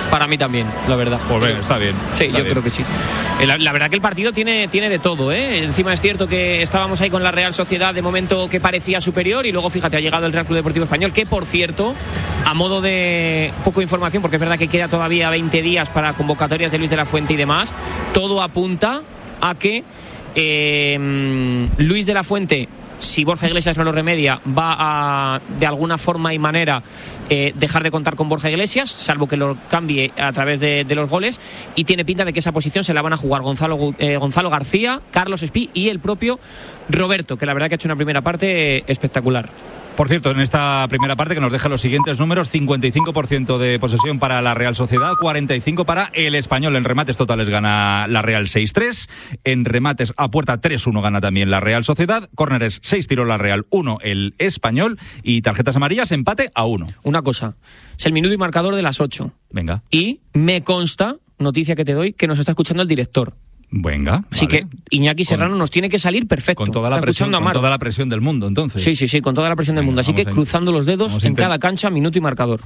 Para mí también, la verdad. Pues bien, está bien. Sí, está yo bien. creo que sí. La verdad que el partido tiene de todo, ¿eh? Encima es cierto que estábamos ahí con la Real Sociedad de momento que parecía superior y luego, fíjate, ha llegado el Real Club Deportivo Español, que por cierto, a modo de poco de información, porque es verdad que queda todavía 20 días para convocatorias de Luis de la Fuente y demás, todo apunta a que Luis de la Fuente, si Borja Iglesias no lo remedia, va a, de alguna forma y manera, dejar de contar con Borja Iglesias, salvo que lo cambie a través de los goles, y tiene pinta de que esa posición se la van a jugar Gonzalo García, Carlos Espí y el propio Roberto, que la verdad que ha hecho una primera parte espectacular. Por cierto, en esta primera parte que nos deja los siguientes números: 55% de posesión para la Real Sociedad, 45% para el Español. En remates totales gana la Real 6-3, en remates a puerta 3-1 gana también la Real Sociedad, córneres 6 tiró la Real, 1 el Español, y tarjetas amarillas empate a 1. Una cosa, es el minuto y marcador de las 8. Venga. Y me consta, noticia que te doy, que nos está escuchando el director. Venga. Así vale. que Iñaki Serrano nos tiene que salir perfecto. Con toda la presión del mundo, entonces. Sí, con toda la presión del mundo. Así que cruzando los dedos en cada cancha, minuto y marcador.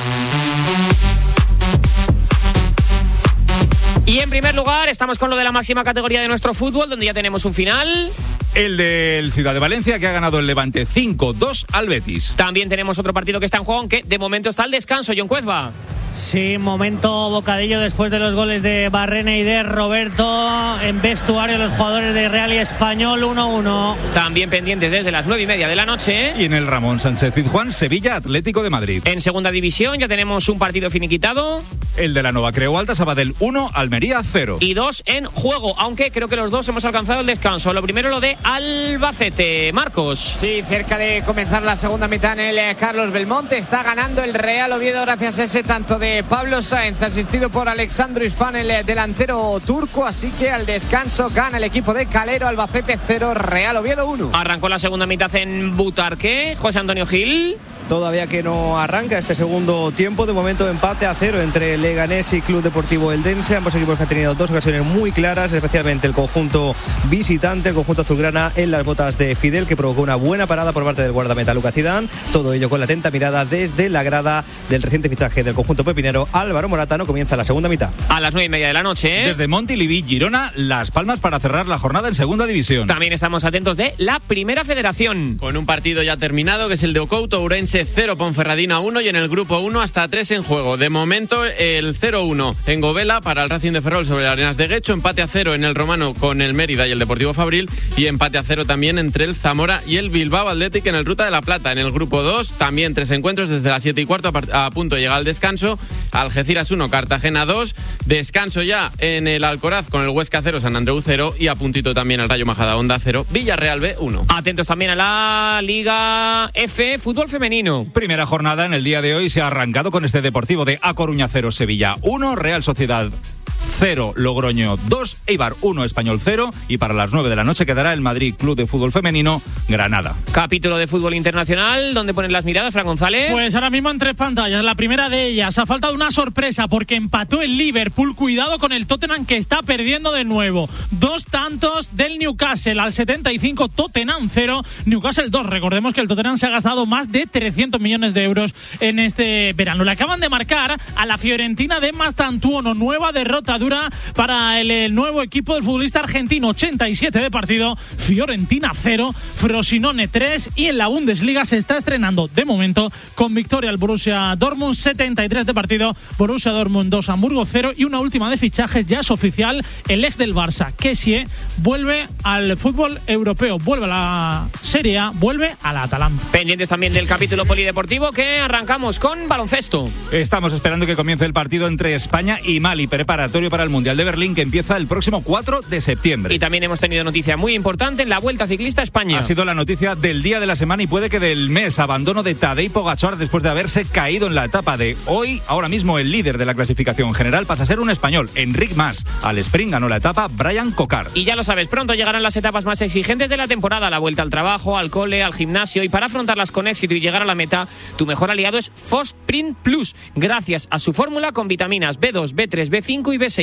Y en primer lugar, estamos con lo de la máxima categoría de nuestro fútbol, donde ya tenemos un final. El del Ciudad de Valencia, que ha ganado el Levante 5-2 al Betis. También tenemos otro partido que está en juego, aunque de momento está al descanso. John Cuezba. Sí, momento bocadillo después de los goles de Barrena y de Roberto. En vestuario los jugadores de Real y Español, 1-1. También pendientes desde las 9:30 de la noche. Y en el Ramón Sánchez Pizjuán, Sevilla Atlético de Madrid. En segunda división ya tenemos un partido finiquitado. El de la Nova Creu Alta, Sabadell 1, Almería 0. Y 2 en juego, aunque creo que los dos hemos alcanzado el descanso. Lo primero, lo de Albacete. Marcos. Sí, cerca de comenzar la segunda mitad en el Carlos Belmonte. Está ganando el Real Oviedo gracias a ese tanto de Pablo Sáenz, asistido por Alexandro Isfán, el delantero turco. Así que al descanso gana el equipo de Calero. Albacete 0, Real Oviedo 1. Arrancó la segunda mitad en Butarque. José Antonio Gil. Todavía que no arranca este segundo tiempo. De momento empate a 0 entre Leganés y Club Deportivo Eldense. Ambos equipos que han tenido dos ocasiones muy claras, especialmente el conjunto visitante, el conjunto azulgrana, en las botas de Fidel, que provocó una buena parada por parte del guardameta Lucas Zidane. Todo ello con la atenta mirada desde la grada del reciente fichaje del conjunto pepinero Álvaro Moratano. Comienza la segunda mitad. A las 9:30 de la noche. Desde Montilivi, Girona, Las Palmas para cerrar la jornada en segunda división. También estamos atentos de la Primera Federación. Con un partido ya terminado, que es el de Ocouto, Ourense 0, Ponferradina 1, y en el grupo 1 hasta 3 en juego. De momento el 0-1 en Govela para el Racing de Ferrol sobre las Arenas de Guecho, empate a 0 en el Romano con el Mérida y el Deportivo Fabril, y empate a 0 también entre el Zamora y el Bilbao Athletic en el Ruta de la Plata. En el grupo 2 también 3 encuentros desde las 7:15 a punto de llegar al descanso. Algeciras 1, Cartagena 2, descanso ya en el Alcoraz con el Huesca 0, San Andreu 0, y a puntito también el Rayo Majadahonda 0, Villarreal B 1. Atentos también a la Liga F, fútbol femenino. Primera jornada en el día de hoy se ha arrancado con este Deportivo de A Coruña 0, Sevilla 1, Real Sociedad 0, Logroño 2, Eibar 1, Español 0, y para las 9 de la noche quedará el Madrid Club de Fútbol Femenino, Granada. Capítulo de fútbol internacional, ¿dónde ponen las miradas, Fran González? Pues ahora mismo en 3 pantallas. La primera de ellas, ha faltado una sorpresa porque empató el Liverpool. Cuidado con el Tottenham, que está perdiendo de nuevo. 2 tantos del Newcastle al 75, Tottenham 0, Newcastle 2. Recordemos que el Tottenham se ha gastado más de 300 millones de euros en este verano. Le acaban de marcar a la Fiorentina de Mastantuono. Nueva derrota dura para el nuevo equipo del futbolista argentino. 87 de partido, Fiorentina 0, Frosinone 3, y en la Bundesliga se está estrenando de momento con victoria al Borussia Dortmund. 73 de partido, Borussia Dortmund 2, Hamburgo 0, y una última de fichajes. Ya es oficial, el ex del Barça, Kessie, vuelve al fútbol europeo, vuelve a la Serie A, vuelve a la Atalanta. Pendientes también del capítulo polideportivo, que arrancamos con baloncesto. Estamos esperando que comience el partido entre España y Mali, preparatorio para el Mundial de Berlín, que empieza el próximo 4 de septiembre. Y también hemos tenido noticia muy importante en la Vuelta Ciclista a España. Ha sido la noticia del día de la semana y puede que del mes. Abandono de Tadej Pogačar después de haberse caído en la etapa de hoy. Ahora mismo el líder de la clasificación general pasa a ser un español, Enric Mas. Al sprint ganó la etapa Brian Cocard. Y ya lo sabes, pronto llegarán las etapas más exigentes de la temporada, la vuelta al trabajo, al cole, al gimnasio, y para afrontarlas con éxito y llegar a la meta, tu mejor aliado es Fosprint Plus, gracias a su fórmula con vitaminas B2, B3, B5 y B6.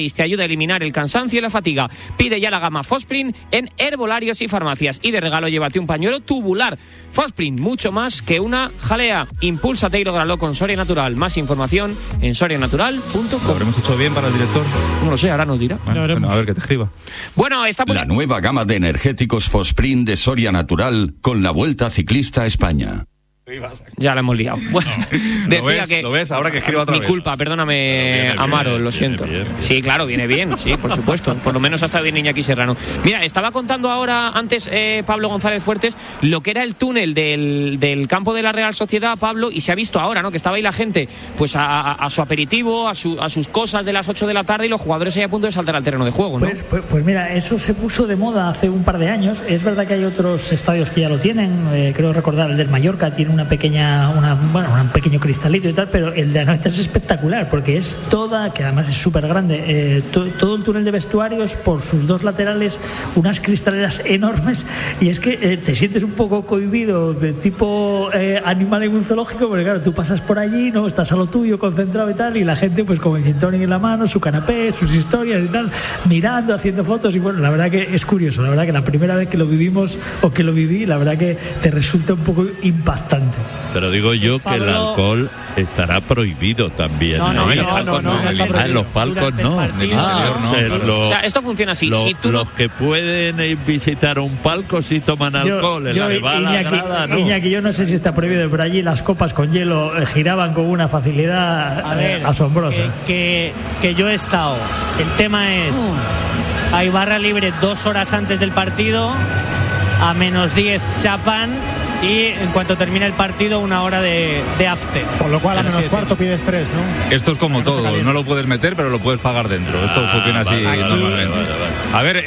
Days te ayuda a eliminar el cansancio y la fatiga. Pide ya la gama Fosprint en herbolarios y farmacias. Y de regalo llévate un pañuelo tubular. Fosprint, mucho más que una jalea. Impúlsate y lógralo con Soria Natural. Más información en sorianatural.com. ¿Lo habremos hecho bien para el director? No lo sé, ahora nos dirá. Bueno, a ver que te escriba. Bueno, está La nueva gama de energéticos Fosprint de Soria Natural con la Vuelta Ciclista a España. Ya la hemos liado. Bueno, decía que ¿Lo ves? Ahora que escriba otra mi vez. culpa, perdóname, Amaro, lo siento. Sí, claro, viene bien, sí, por supuesto. Por lo menos ha estado bien Iñaki Serrano. Mira, estaba contando ahora antes Pablo González Fuertes lo que era el túnel del campo de la Real Sociedad, Pablo, y se ha visto ahora, ¿no? Que estaba ahí la gente pues a su aperitivo, a sus cosas de las 8 de la tarde y los jugadores ahí a punto de saltar al terreno de juego, ¿no? Pues mira, eso se puso de moda hace un par de años. Es verdad que hay otros estadios que ya lo tienen. Creo recordar, el del Mallorca tiene un pequeño cristalito y tal, pero el de Anoeta es espectacular porque es toda, que además es súper grande, todo el túnel de vestuarios, por sus dos laterales unas cristaleras enormes, y es que te sientes un poco cohibido de tipo animal en un zoológico, porque claro, tú pasas por allí, no estás a lo tuyo concentrado y tal, y la gente pues con el gin tonic en la mano, su canapé, sus historias y tal, mirando, haciendo fotos, y bueno, la verdad que es curioso, la verdad que la primera vez que lo vivimos o que lo viví, la verdad que te resulta un poco impactante. Pero digo yo que el alcohol estará prohibido también. No, en los palcos no. O sea, esto funciona así. Los que pueden visitar un palco sí toman alcohol. Iñaki, yo no sé si está prohibido, pero allí las copas con hielo giraban con una facilidad asombrosa. Que yo he estado. El tema es, hay barra libre 2 horas antes del partido, a -10 chapan, y en cuanto termina el partido 1 hora de after. Con lo cual a -4 pides 3, ¿no? Esto es como todo, no lo puedes meter, pero lo puedes pagar dentro. Esto funciona así normalmente. A ver,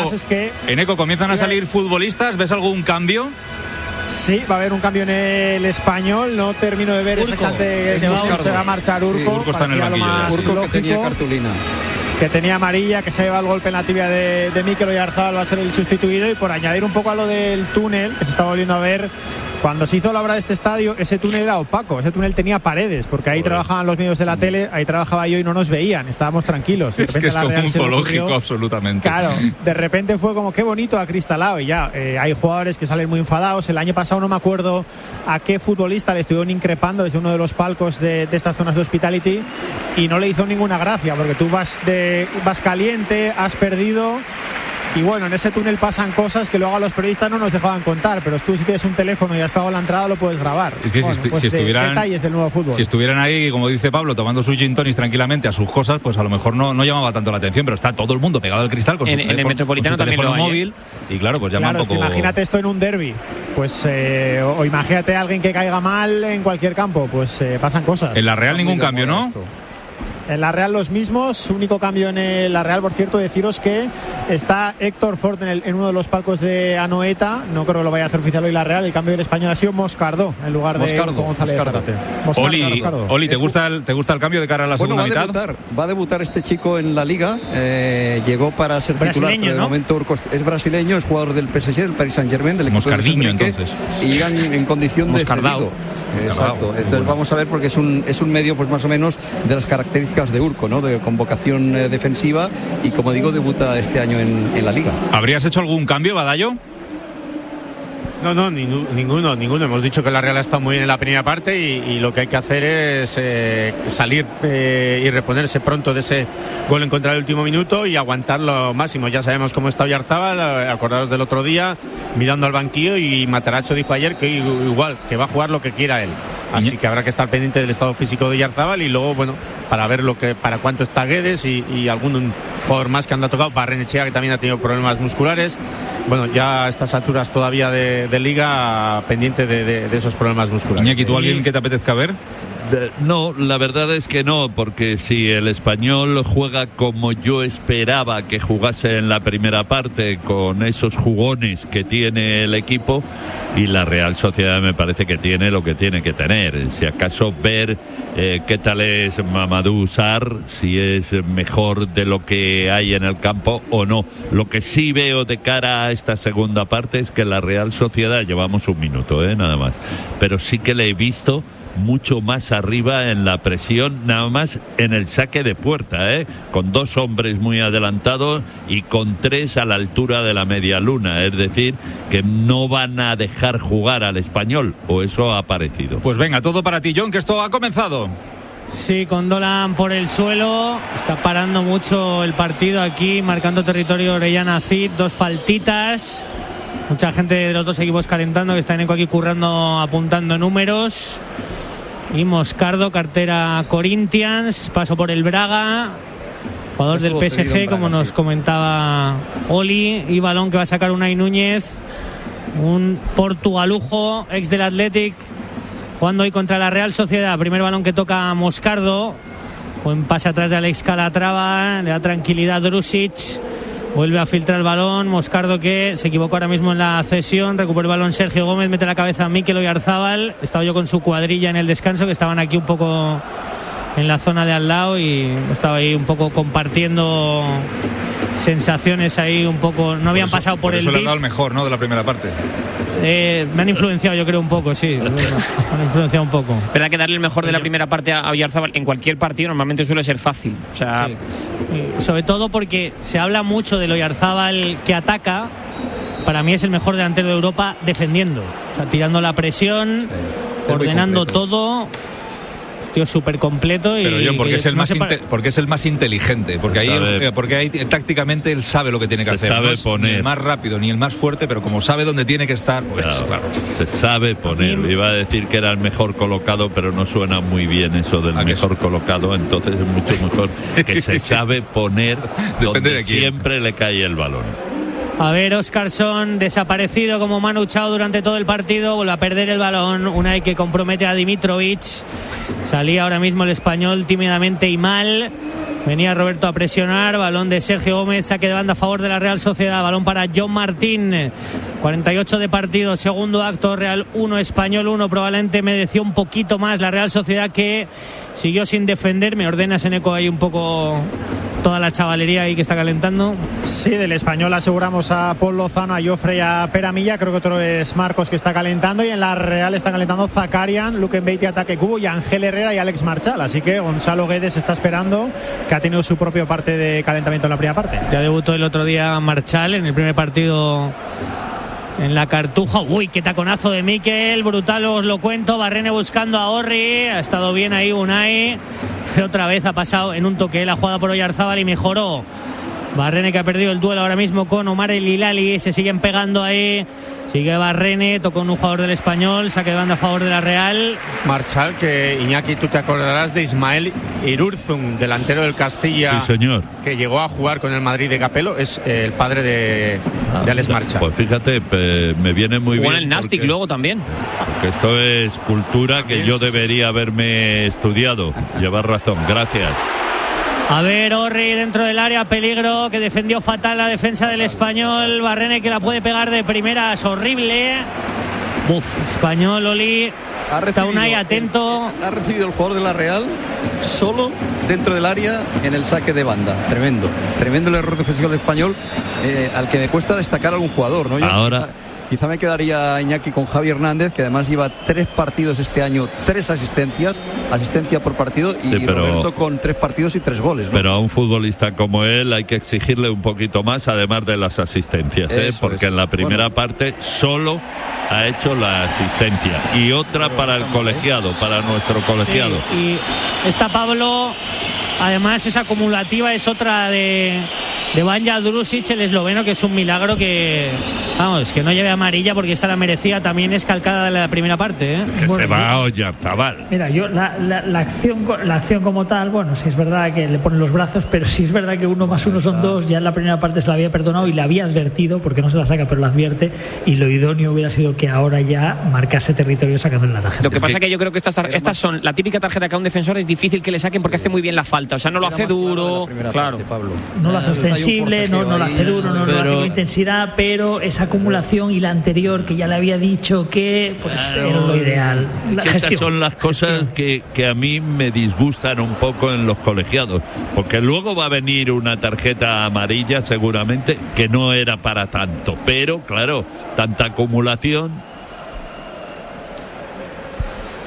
en Eco comienzan a salir futbolistas, ¿ves algún cambio? Sí, va a haber un cambio en el Español. No termino de ver exactamente. Se va a marchar Urco. Sí, Urco está en el banquillo. Urco, que tenía cartulina, que tenía amarilla, que se ha llevado el golpe en la tibia de Mikel Oyarzabal, va a ser el sustituido. Y por añadir un poco a lo del túnel, que se está volviendo a ver, cuando se hizo la obra de este estadio, ese túnel era opaco, ese túnel tenía paredes, porque ahí trabajaban los medios de la tele, ahí trabajaba yo y no nos veían, estábamos tranquilos. Es que es como un zoológico, absolutamente. Claro, de repente fue como qué bonito, acristalado, y ya hay jugadores que salen muy enfadados. El año pasado no me acuerdo a qué futbolista le estuvieron increpando desde uno de los palcos de estas zonas de Hospitality, y no le hizo ninguna gracia, porque tú vas caliente, has perdido. Y bueno, en ese túnel pasan cosas que luego a los periodistas no nos dejaban contar, pero tú si tienes un teléfono y has pagado la entrada lo puedes grabar. Es que bueno, si estuvieran, detalles del nuevo fútbol. Si estuvieran ahí, como dice Pablo, tomando sus gin tonics tranquilamente a sus cosas, pues a lo mejor no llamaba tanto la atención, pero está todo el mundo pegado al cristal con su teléfono, el Metropolitano con su teléfono también móvil, y claro, pues llama un poco. Es que imagínate esto en un derbi, pues o imagínate a alguien que caiga mal en cualquier campo, pues pasan cosas. En la Real ningún cambio, ¿no? En la Real los mismos, único cambio en la Real, por cierto, deciros que está Héctor Ford en uno de los palcos de Anoeta, no creo que lo vaya a hacer oficial hoy la Real. El cambio del español ha sido Moscardó en lugar de González Zárate. Oli, ¿te gusta el cambio de cara a la segunda mitad? Va a debutar este chico en la Liga, llegó para ser titular, pero de momento es brasileño, es jugador del PSG, del Paris Saint-Germain, del equipo Moscardiño, entonces. Y llegan en condición de cedido. Exacto. Entonces vamos a ver, porque es un medio pues más o menos de las características de Urco, ¿no? De convocación defensiva, y como digo, debuta este año en la Liga. ¿Habrías hecho algún cambio, Badallo? No, ninguno. Hemos dicho que la Real ha estado muy bien en la primera parte y lo que hay que hacer es salir y reponerse pronto de ese gol en contra del último minuto y aguantar lo máximo. Ya sabemos cómo está Oyarzabal, acordados del otro día, mirando al banquillo, y Matarazzo dijo ayer que igual, que va a jugar lo que quiera él. Así que habrá que estar pendiente del estado físico de Oyarzabal, y luego, bueno, para ver para cuánto está Guedes y algún jugador más que anda tocado, Barrenechea, que también ha tenido problemas musculares. Bueno, ya a estas alturas todavía de Liga, pendiente de esos problemas musculares. Iñaki, ¿tú alguien que te apetezca ver? No, la verdad es que no, porque si el Español juega como yo esperaba que jugase en la primera parte, con esos jugones que tiene el equipo, y la Real Sociedad me parece que tiene lo que tiene que tener. Si acaso ver qué tal es Mamadou Sarr, si es mejor de lo que hay en el campo o no. Lo que sí veo de cara a esta segunda parte es que la Real Sociedad, llevamos un minuto, nada más, pero sí que le he visto mucho más arriba en la presión, nada más en el saque de puerta, con 2 hombres muy adelantados y con 3 a la altura de la media luna, es decir, que no van a dejar jugar al Español, o eso ha parecido. Pues venga, todo para ti, John, que esto ha comenzado. Sí, con Dolan por el suelo, está parando mucho el partido aquí, marcando territorio Orellana Cid, 2 faltitas, mucha gente de los 2 equipos calentando, que está Eneco aquí currando, apuntando números, y Moscardo, cartera Corinthians, paso por el Braga, jugador del PSG, como nos comentaba Oli, y balón que va a sacar Unai Núñez, un portugalujo, ex del Athletic, jugando hoy contra la Real Sociedad. Primer balón que toca Moscardo, buen pase atrás de Alex Calatrava, le da tranquilidad Drusic, vuelve a filtrar el balón, Moscardo, que se equivocó ahora mismo en la cesión, recupera el balón Sergio Gómez, mete la cabeza a Mikel Oyarzábal, estaba yo con su cuadrilla en el descanso, que estaban aquí un poco en la zona de al lado, y estaba ahí un poco compartiendo sensaciones ahí un poco, no habían pasado por el eso le han VIP. dado el mejor, ¿no?, de la primera parte. Me han influenciado, yo creo, un poco, sí. Me han influenciado un poco. Verdad que darle el mejor de la primera parte a Oyarzábal en cualquier partido normalmente suele ser fácil. O sea, sí. Sobre todo porque se habla mucho del Oyarzábal que ataca. Para mí es el mejor delantero de Europa defendiendo. O sea, tirando la presión, ordenando todo. Tío súper completo. Pero John, porque es el más inteligente, porque ahí tácticamente él sabe lo que tiene que hacer. Sabe no es poner. Ni el más rápido ni el más fuerte, pero como sabe dónde tiene que estar, pues claro. Se sabe poner. Iba a decir que era el mejor colocado, pero no suena muy bien eso del mejor colocado, entonces es mucho mejor que se sabe poner donde siempre le cae el balón. A ver, Óscarson, desaparecido como Manu Chao durante todo el partido, vuelve a perder el balón. Unai, que compromete a Dimitrovic. Salía ahora mismo el Español tímidamente y mal. Venía Roberto a presionar, balón de Sergio Gómez, saque de banda a favor de la Real Sociedad, balón para John Martín. 48 de partido, segundo acto, Real 1, Español 1. Probablemente mereció un poquito más la Real Sociedad, que siguió sin defender. Me ordenas, Eneco, ahí un poco toda la chavalería ahí que está calentando. Sí, del Español aseguramos a Paul Lozano, a Joffre y a Peramilla. Creo que otro es Marcos, que está calentando, y en la Real están calentando Zakarian, Luke Mbeiti, Ataque Cubo, y Ángel Herrera y Alex Marchal. Así que Gonzalo Guedes está esperando, que ha tenido su propio parte de calentamiento en la primera parte. Ya debutó el otro día Marchal en el primer partido en la Cartuja. Uy, qué taconazo de Mikel, brutal, os lo cuento. Barrene buscando a Orri, ha estado bien ahí Unai, otra vez ha pasado en un toque la jugada por Oyarzábal y mejoró. Barrene, que ha perdido el duelo ahora mismo con Omar El Hilali, se siguen pegando ahí. Sigue Barrene, tocó un jugador del Español, saque de banda a favor de la Real. Marchal, que Iñaki, tú te acordarás de Ismael Irurzun, delantero del Castilla. Sí, señor. Que llegó a jugar con el Madrid de Capello, es el padre de Alex Marchal. Pues fíjate, me viene muy bien. Jugó en el Nastic luego también. Porque esto es cultura que yo debería haberme estudiado. Llevar razón, gracias. A ver, Orri dentro del área, peligro, que defendió fatal la defensa del Español. Barrene, que la puede pegar de primeras, horrible. Español, Oli. Está Unai atento. Ha recibido el jugador de la Real solo dentro del área en el saque de banda. Tremendo el error defensivo del Español, al que me cuesta destacar a algún jugador, ¿no? Quizá me quedaría, Iñaki, con Javi Hernández, que además lleva 3 partidos este año, 3 asistencia por partido, y sí, Roberto con 3 partidos y 3 goles, ¿no? Pero a un futbolista como él hay que exigirle un poquito más, además de las asistencias, porque en la primera parte solo ha hecho la asistencia, y otra para el colegiado, para nuestro colegiado. Sí, y esta, Pablo, además es acumulativa, es otra de Banja Drusic, el esloveno, que es un milagro que, vamos, que no lleve amarilla, porque esta la merecía, también es calcada de la primera parte, ¿eh? Que bueno, se va a Oyarzábal. Mira, yo la acción como tal, bueno, sí es verdad que le ponen los brazos, pero sí es verdad que 1 más 1 son 2. Ya en la primera parte se la había perdonado y le había advertido, porque no se la saca, pero la advierte, y lo idóneo hubiera sido que ahora ya marcase territorio sacándole la tarjeta. Lo que pasa es que yo creo que estas son la típica tarjeta que a un defensor es difícil que le saquen, porque hace muy bien la falta, o sea, no lo hace duro, claro. No lo hace ostensible, no lo hace duro, no lo hace con intensidad, pero esa acumulación y la anterior, que ya le había dicho que pues era lo ideal. Estas son las cosas que a mí me disgustan un poco en los colegiados, porque luego va a venir una tarjeta amarilla seguramente que no era para tanto, pero claro, tanta acumulación.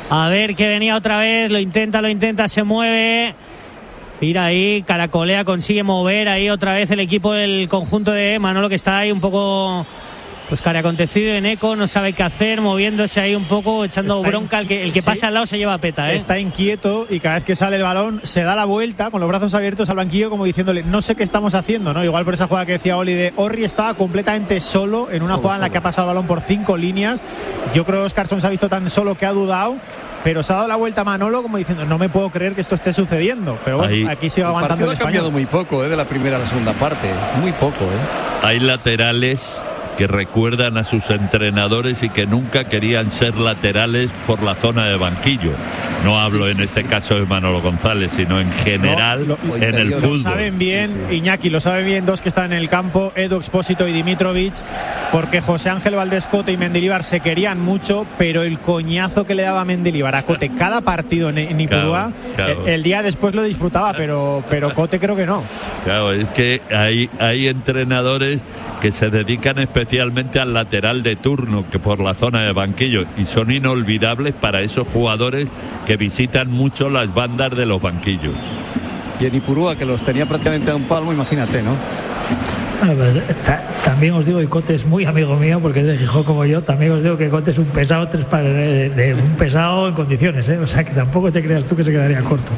A ver, que venía otra vez, lo intenta, se mueve. Mira ahí, caracolea, consigue mover ahí otra vez el equipo del conjunto de Manolo, que está ahí un poco, pues cara acontecido en eco, no sabe qué hacer, moviéndose ahí un poco, echando bronca. El que pasa al lado se lleva peta, ¿eh? Está inquieto y cada vez que sale el balón se da la vuelta con los brazos abiertos al banquillo, como diciéndole, no sé qué estamos haciendo, ¿no? Igual por esa jugada que decía Oli de Orri, estaba completamente solo en una jugada en la que ha pasado el balón por 5 líneas. Yo creo que Óscarson se ha visto tan solo que ha dudado, pero se ha dado la vuelta a Manolo como diciendo, no me puedo creer que esto esté sucediendo. Pero bueno, aquí sigue aguantando el partido. Ha cambiado muy poco, de la primera a la segunda parte. Muy poco, Hay laterales que recuerdan a sus entrenadores y que nunca querían ser laterales por la zona de banquillo. No hablo en este caso de Manolo González, sino en general en el fútbol. Lo saben bien, Iñaki, lo saben bien dos que están en el campo, Edu Expósito y Dimitrovic, porque José Ángel Valdés Cote y Mendilibar se querían mucho, pero el coñazo que le daba Mendilibar a Cote cada partido en Ipurúa, el día después lo disfrutaba, pero Cote creo que no. Claro, es que hay entrenadores que se dedican especialmente al lateral de turno, que por la zona de banquillo, y son inolvidables para esos jugadores que visitan mucho las bandas de los banquillos. Y en Ipurúa, que los tenía prácticamente a un palmo, imagínate, ¿no? Bueno, también os digo, y Cote es muy amigo mío porque es de Gijón como yo, también os digo que Cote es un pesado, un pesado en condiciones, o sea que tampoco te creas tú que se quedaría corto.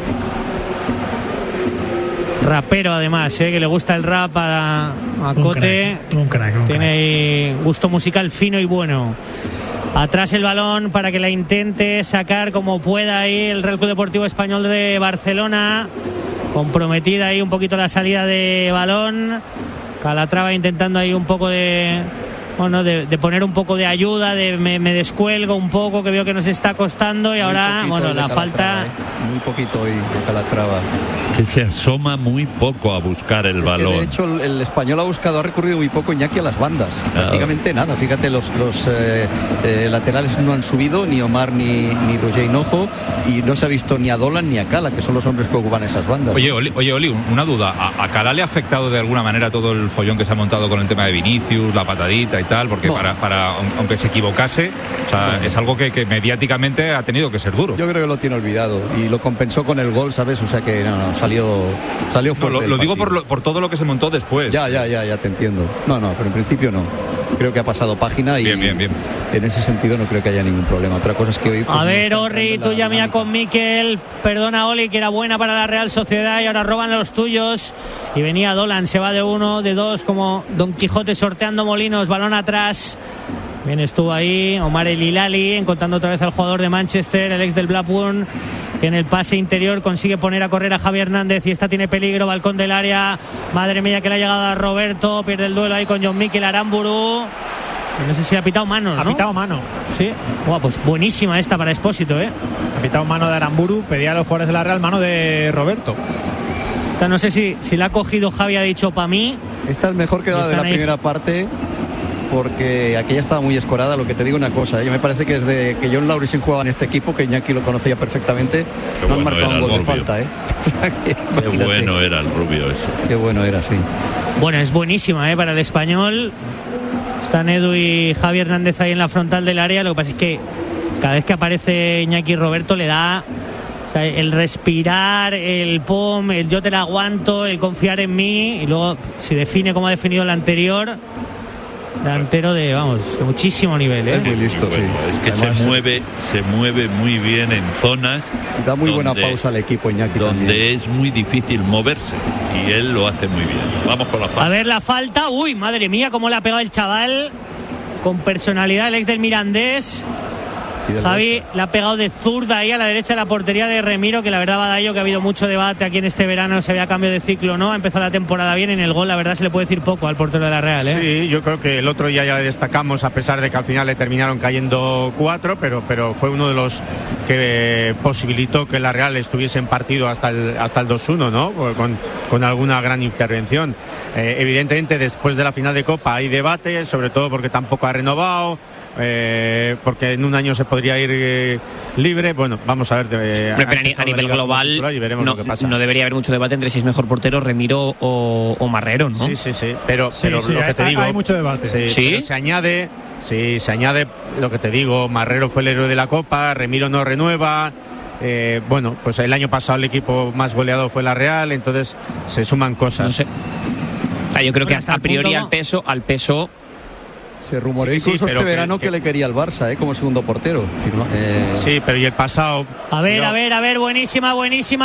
Rapero además, que le gusta el rap a Cote. Un crack. Tiene ahí gusto musical fino y bueno. Atrás el balón para que la intente sacar como pueda ahí el Real Club Deportivo Español de Barcelona. Comprometida ahí un poquito la salida de balón. Calatrava intentando ahí un poco de poner un poco de ayuda, me descuelgo un poco, que veo que nos está costando, y ahora la falta. Muy poquito hoy de Calatrava. Que se asoma muy poco a buscar el balón. Que de hecho el español ha recurrido muy poco, Iñaki, a las bandas. Prácticamente nada. Fíjate, los laterales no han subido, ni Omar ni Roger Hinojo, y no se ha visto ni a Dolan ni a Cala, que son los hombres que ocupan esas bandas. Oye, Oli, una duda. ¿A Cala le ha afectado de alguna manera todo el follón que se ha montado con el tema de Vinicius, la patadita y tal? Porque aunque se equivocase, o sea, es algo que mediáticamente ha tenido que ser duro. Yo creo que lo tiene olvidado y lo compensó con el gol, ¿sabes? O sea que salió fuerte. Lo digo por todo lo que se montó después. Ya te entiendo. No, pero en principio no. Creo que ha pasado página y bien. En ese sentido no creo que haya ningún problema. Otra cosa es que hoy... A ver, Orri, tú ya mía con Miquel. Perdona, Oli, que era buena para la Real Sociedad y ahora roban los tuyos. Y venía Dolan, se va de 1, de 2, como Don Quijote sorteando molinos. Balón atrás. Bien estuvo ahí Omar El Hilali, encontrando otra vez al jugador de Manchester, el ex del Blackburn, que en el pase interior consigue poner a correr a Javi Hernández, y esta tiene peligro, balcón del área. Madre mía, que la llegada a Roberto, pierde el duelo ahí con John Mikel Aramburu. No sé si ha pitado mano, ¿no? Ha pitado mano. Sí. Pues buenísima esta para Expósito, Ha pitado mano de Aramburu, pedía a los jugadores de la Real mano de Roberto. Esta no sé si la ha cogido Javi, ha dicho para mí. Esta es mejor que la de la primera parte, porque aquella estaba muy escorada. Lo que te digo una cosa, yo me parece que desde que John Laurisen jugaba en este equipo, que Iñaki lo conocía perfectamente, no han marcado un gol de falta, Qué bueno era el rubio eso. Qué bueno era, sí. Bueno, es buenísima, para el español. Están Edu y Javi Hernández ahí en la frontal del área. Lo que pasa es que cada vez que aparece Iñaki Roberto le da, o sea, el respirar, el pum, el yo te la aguanto, el confiar en mí, y luego si define como ha definido el anterior. Delantero de muchísimo nivel, Es muy listo, sí. Es que además, se mueve muy bien en zonas. Y da muy buena pausa al equipo, Iñaki, donde también. Es muy difícil moverse, y él lo hace muy bien. Vamos con la falta. A ver la falta. Uy, madre mía, cómo le ha pegado el chaval. Con personalidad, el ex del Mirandés. Javi le ha pegado de zurda ahí a la derecha de la portería de Remiro, que la verdad va a dar yo que ha habido mucho debate aquí en este verano, se había cambio de ciclo, ¿no? Ha empezado la temporada bien, en el gol la verdad se le puede decir poco al portero de la Real, Sí, yo creo que el otro día ya le destacamos, a pesar de que al final le terminaron cayendo 4, pero fue uno de los que posibilitó que la Real estuviese en partido hasta el 2-1, ¿no? Con alguna gran intervención. Evidentemente después de la final de Copa hay debate, sobre todo porque tampoco ha renovado, porque en un año se podría ir libre. Bueno, vamos a ver. Pero a nivel global y veremos lo que pasa. No debería haber mucho debate entre si es mejor portero Remiro o Marrero, ¿no? Sí, pero lo que te digo, hay mucho debate. Sí. Se Sí, se añade lo que te digo, Marrero fue el héroe de la Copa, Remiro no renueva. Bueno, pues el año pasado el equipo más goleado fue la Real, entonces se suman cosas. No sé. Yo creo que a priori al peso. Se rumoreó incluso este verano que le quería al Barça, como segundo portero. Sí, pero y el pasado. A ver, buenísima.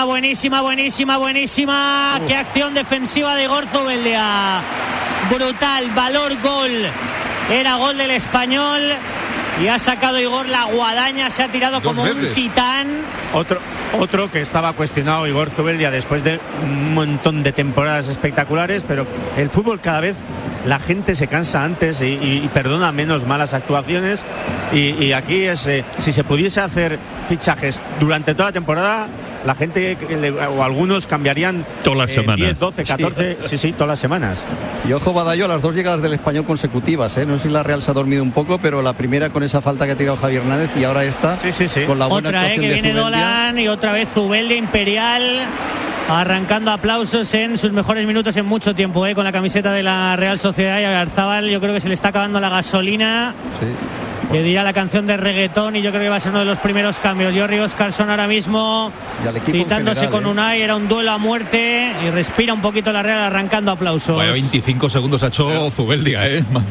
Qué acción defensiva de Igor Zubeldia. Brutal, valor, gol. Era gol del Español. Y ha sacado Igor la guadaña, se ha tirado como un titán. Otro que estaba cuestionado, Igor Zubeldia, después de un montón de temporadas espectaculares, pero el fútbol cada vez la gente se cansa antes y perdona menos malas actuaciones. Y aquí si se pudiese hacer fichajes durante toda la temporada, la gente o algunos cambiarían todas las semanas. 10, 12, 14, sí, todas las semanas. Y ojo, Badallo, a las 2 llegadas del Español consecutivas, No sé si la Real se ha dormido un poco, pero la primera con esa falta que ha tirado Javier Hernández y ahora esta con la buena otra actuación que de viene Zubeldia. Dolan y otra vez Zubeldia imperial, arrancando aplausos en sus mejores minutos en mucho tiempo, con la camiseta de la Real Sociedad. Y a Garzábal yo creo que se le está acabando la gasolina. Sí. Que dirá la canción de reggaetón, y yo creo que va a ser uno de los primeros cambios. Jorri Oscarson ahora mismo citándose con Unai, era un duelo a muerte, y respira un poquito la Real arrancando aplausos. Vaya 25 segundos ha hecho Zubeldia,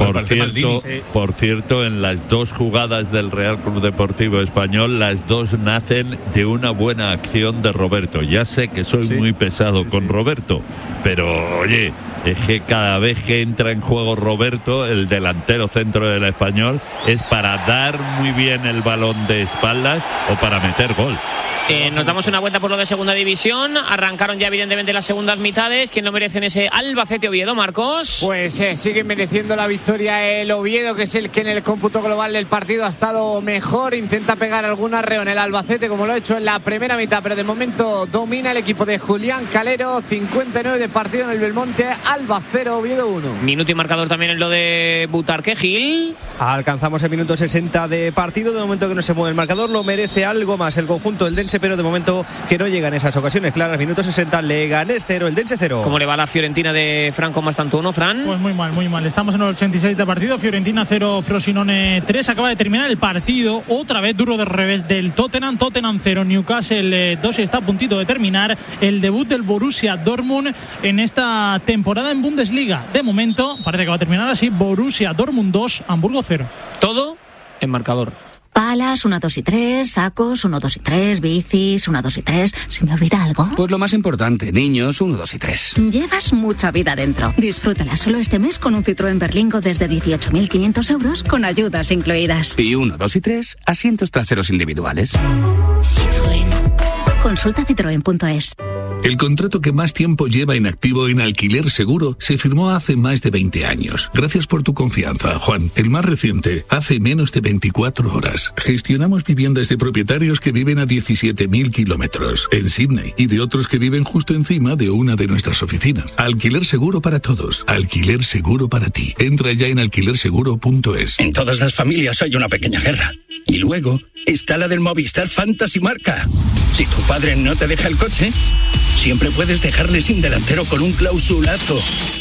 Por cierto, en las dos jugadas del Real Club Deportivo Español, las dos nacen de una buena acción de Roberto. Ya sé que soy muy pesado con Roberto, pero oye, es que cada vez que entra en juego Roberto, el delantero centro del Español, es para dar muy bien el balón de espaldas o para meter gol. Nos damos una vuelta por lo de segunda división. Arrancaron ya evidentemente las segundas mitades. ¿Quién lo merece en ese Albacete-Oviedo, Marcos? Pues sigue mereciendo la victoria el Oviedo, que es el que en el cómputo global del partido ha estado mejor. Intenta pegar algún arreo en el Albacete, como lo ha hecho en la primera mitad, pero de momento domina el equipo de Julián Calero. 59 de partido en el Belmonte. Alba 0, Oviedo 1. Minuto y marcador también en lo de Butarque, Gil. Alcanzamos el minuto 60 de partido. De momento que no se mueve el marcador, lo merece algo más el conjunto del Dense, pero de momento que no llegan esas ocasiones claras. Minuto 60, Leganés 0, el Dense 0. ¿Cómo le va la Fiorentina de Franco Mastantuono, Fran? Pues muy mal. Estamos en el 86 de partido. Fiorentina 0, Frosinone 3. Acaba de terminar el partido. Otra vez duro de revés del Tottenham. Tottenham 0, Newcastle 2. Está a puntito de terminar el debut del Borussia Dortmund en esta temporada en Bundesliga. De momento parece que va a terminar así. Borussia Dortmund 2, Hamburgo 0. Todo en marcador. Palas, 1, 2 y 3, sacos, 1, 2 y 3, bicis, 1, 2 y 3. ¿Se me olvida algo? Pues lo más importante, niños, 1, 2 y 3. Llevas mucha vida dentro. Disfrútala solo este mes con un Citroën Berlingo desde 18.500 euros con ayudas incluidas. Y 1, 2 y 3, asientos traseros individuales. Citroën. Consulta citroen.es. El contrato que más tiempo lleva inactivo en Alquiler Seguro se firmó hace más de 20 años. Gracias por tu confianza, Juan. El más reciente, hace menos de 24 horas. Gestionamos viviendas de propietarios que viven a 17.000 kilómetros en Sydney y de otros que viven justo encima de una de nuestras oficinas. Alquiler Seguro para todos. Alquiler Seguro para ti. Entra ya en alquilerseguro.es. En todas las familias hay una pequeña guerra. Y luego está la del Movistar Fantasy Marca. Si tu padre no te deja el coche, siempre puedes dejarle sin delantero con un clausulazo.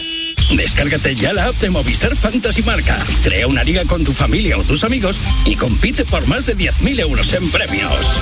Descárgate ya la app de Movistar Fantasy Marca. Crea una liga con tu familia o tus amigos y compite por más de 10.000 euros en premios.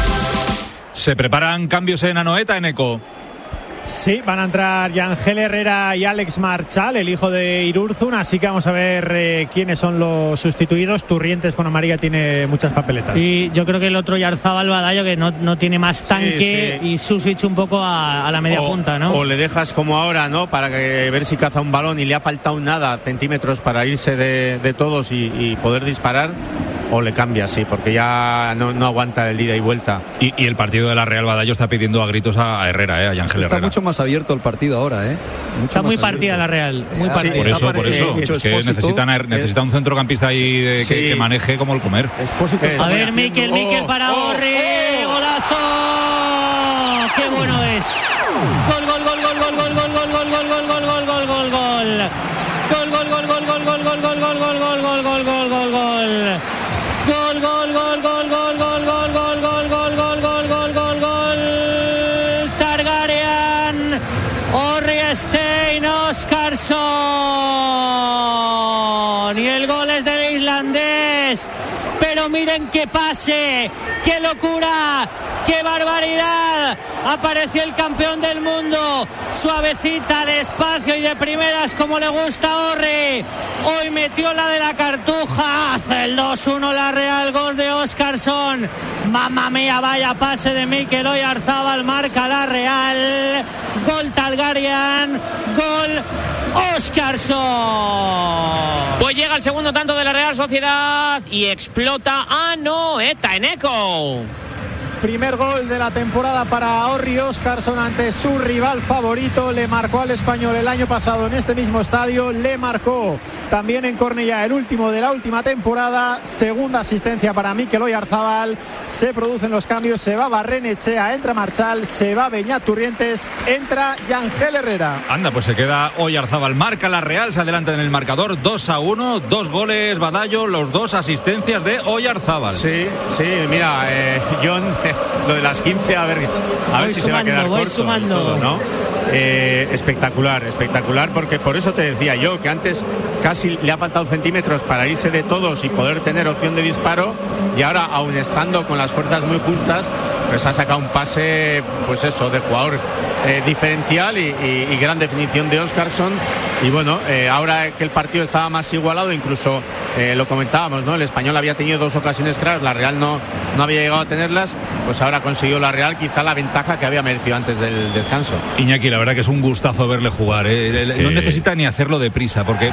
Se preparan cambios en Anoeta, en Eco. Sí, van a entrar Yangel Herrera y Alex Marchal, el hijo de Irurzun, así que vamos a ver quiénes son los sustituidos. Turrientes con amarilla tiene muchas papeletas. Y yo creo que el otro Yarzabal Badallo, que no tiene más tanque, y Susic un poco a la media punta, ¿no? O le dejas como ahora, ¿no? Para ver si caza un balón y le ha faltado nada, centímetros para irse de todos y poder disparar. O le cambia, sí, porque ya no aguanta el ida y vuelta. Y el partido de la Real Badallo está pidiendo a gritos a Herrera, a Yangel Herrera. Está mucho más abierto el partido ahora, Está muy partida la Real, muy partida. Por eso, es que necesita un centrocampista ahí que maneje como el comer. A ver, Mikel para Orri, golazo. ¡Qué bueno es! Gol, gol, gol, gol, gol, gol, gol, gol, gol, gol, gol, gol, gol, gol, gol, gol. Gol, gol, gol, gol, gol, gol, gol, gol, gol, gol, gol, gol, gol, gol, gol, gol. Gol, gol, gol, gol, gol, gol, gol, gol, gol, gol, gol, gol, gol, gol, gol. Targaryen. Orri Stein Óscarsson. Y el gol es del islandés. Pero miren qué pase, qué locura, qué barbaridad. Apareció el campeón del mundo, suavecita, despacio y de primeras como le gusta a Orri. Hoy metió la de la Cartuja, hace el 2-1 la Real, gol de Óscarsson. Mamma mía, vaya pase de Mikel Oyarzábal, marca la Real. Gol Talgarian, gol Óscarsson. Pues llega el segundo tanto de la Real Sociedad y explota Anoeta Eneco. Primer gol de la temporada para Orri Óscarsson ante su rival favorito. Le marcó al Español el año pasado en este mismo estadio. Le marcó también en Cornellá, el último de la última temporada. Segunda asistencia para Mikel Oyarzábal. Se producen los cambios. Se va Barrenechea, entra Marchal, se va Beñat Turrientes, entra Yangel Herrera. Anda, pues se queda Oyarzábal. Marca la Real, se adelanta en el marcador 2-1. 2 goles, Badallo, los 2 asistencias de Oyarzábal. Sí, mira, John, lo de las 15, a ver si se va a quedar corto. Todo, ¿no? Espectacular, porque por eso te decía yo que antes casi le ha faltado centímetros para irse de todos y poder tener opción de disparo, y ahora, aun estando con las fuerzas muy justas, pues ha sacado un pase, pues eso, de jugador diferencial y gran definición de Óscarsson. Y bueno, ahora que el partido estaba más igualado, incluso lo comentábamos, ¿no? El Español había tenido 2 ocasiones claras, la Real no había llegado a tenerlas. Pues ahora consiguió la Real quizá la ventaja que había merecido antes del descanso. Iñaki, la verdad que es un gustazo verle jugar, ¿eh? No necesita ni hacerlo deprisa, porque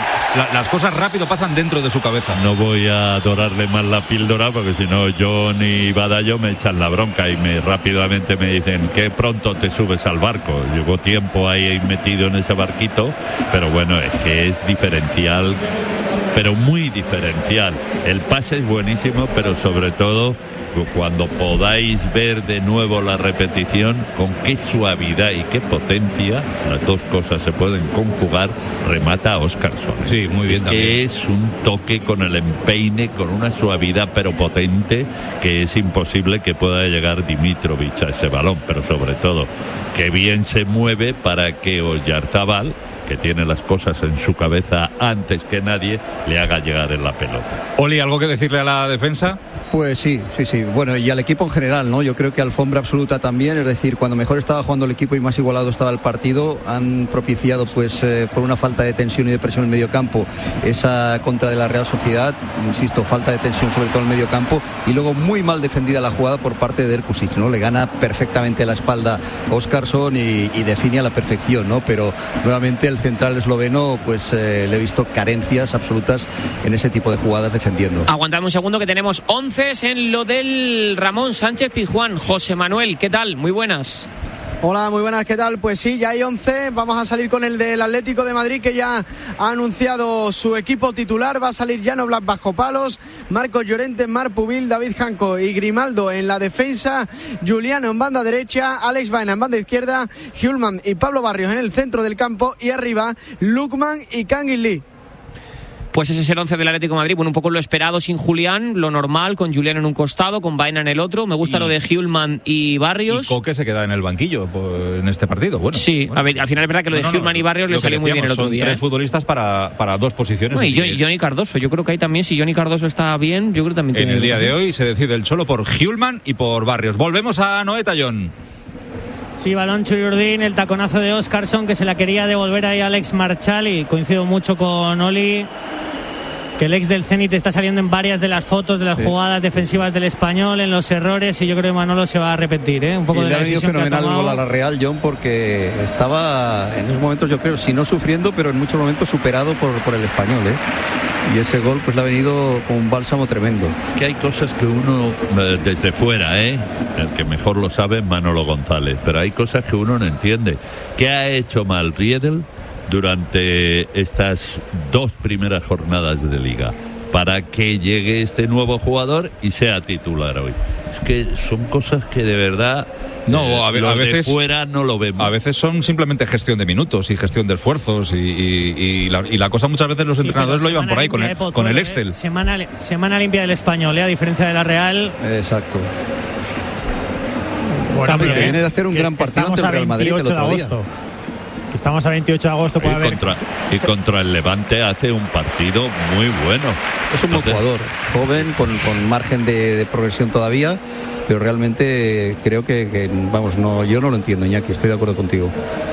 las cosas rápido pasan dentro de su cabeza. No voy a dorarle más la píldora, porque si no John y Badallo me echan la bronca y rápidamente me dicen que pronto te subes al barco. Llevo tiempo ahí metido en ese barquito, pero bueno, es que es diferencial, pero muy diferencial. El pase es buenísimo, pero sobre todo cuando podáis ver de nuevo la repetición, con qué suavidad y qué potencia, las dos cosas se pueden conjugar, remata a Óscarsson. Sí, muy bien. Es un toque con el empeine, con una suavidad pero potente, que es imposible que pueda llegar Dimitrovic a ese balón, pero sobre todo que bien se mueve para que Oyarzábal, que tiene las cosas en su cabeza antes que nadie, le haga llegar en la pelota. Oli, ¿algo que decirle a la defensa? Pues sí. Bueno, y al equipo en general, ¿no? Yo creo que alfombra absoluta también, es decir, cuando mejor estaba jugando el equipo y más igualado estaba el partido, han propiciado, pues, por una falta de tensión y de presión en el mediocampo, esa contra de la Real Sociedad. Insisto, falta de tensión sobre todo en el mediocampo, y luego muy mal defendida la jugada por parte de Erkusic, ¿no? Le gana perfectamente la espalda Óscarsson y define a la perfección, ¿no? Pero nuevamente el central esloveno, pues le he visto carencias absolutas en ese tipo de jugadas defendiendo. Aguantadme un segundo que tenemos 11 en lo del Ramón Sánchez Pizjuán. José Manuel, ¿qué tal? Muy buenas. Hola, muy buenas, ¿qué tal? Pues sí, ya hay 11, vamos a salir con el del Atlético de Madrid, que ya ha anunciado su equipo titular. Va a salir Jan Oblak bajo palos, Marcos Llorente, Marc Pubil, David Janco y Grimaldo en la defensa, Juliano en banda derecha, Alex Baena en banda izquierda, Hjulmand y Pablo Barrios en el centro del campo, y arriba Lukman y Kangin Lee. Pues ese es el 11 del Atlético de Madrid. Bueno, un poco lo esperado sin Julián, lo normal, con Julián en un costado, con Baena en el otro. Me gusta lo de Hjulmand y Barrios. Y Coque se queda en el banquillo en este partido. Bueno, sí, bueno, a ver, al final es verdad que lo de Hjulmand y Barrios le salió muy bien el otro día. Son 3 futbolistas para 2 posiciones. Bueno, y Johnny Cardoso, yo creo que ahí también, si Johnny Cardoso está bien, yo creo que también tiene. En el día de hoy se decide el Cholo por Hjulmand y por Barrios. Volvemos a Anoeta, John. Sí, balón Chuyurdín, el taconazo de Óscarsson, que se la quería devolver ahí a Alex Marchal, y coincido mucho con Oli, que el ex del Zenit está saliendo en varias de las fotos de las jugadas defensivas del Español, en los errores, y yo creo que Manolo se va a repetir, ¿eh? Un poco y de le ha venido fenomenal el gol a la Real, John, porque estaba en esos momentos, yo creo, si no sufriendo, pero en muchos momentos superado por el Español, ¿eh? Y ese gol pues le ha venido con un bálsamo tremendo. Es que hay cosas que uno desde fuera, el que mejor lo sabe es Manolo González, pero hay cosas que uno no entiende. ¿Qué ha hecho mal Riedel durante estas 2 primeras jornadas de Liga para que llegue este nuevo jugador y sea titular hoy? Es que son cosas que de verdad a veces de fuera no lo vemos. A veces son simplemente gestión de minutos y gestión de esfuerzos y la cosa muchas veces los entrenadores lo llevan por ahí con el Excel. Semana limpia del Español, a diferencia de la Real. Exacto. Bueno, que viene de hacer un gran partido ante el Real Madrid el otro día. Estamos a 28 de agosto. Puede haber... contra el Levante hace un partido muy bueno. Es un buen jugador, joven, con margen de progresión todavía, pero realmente creo que vamos, no, yo no lo entiendo, Iñaki, estoy de acuerdo contigo.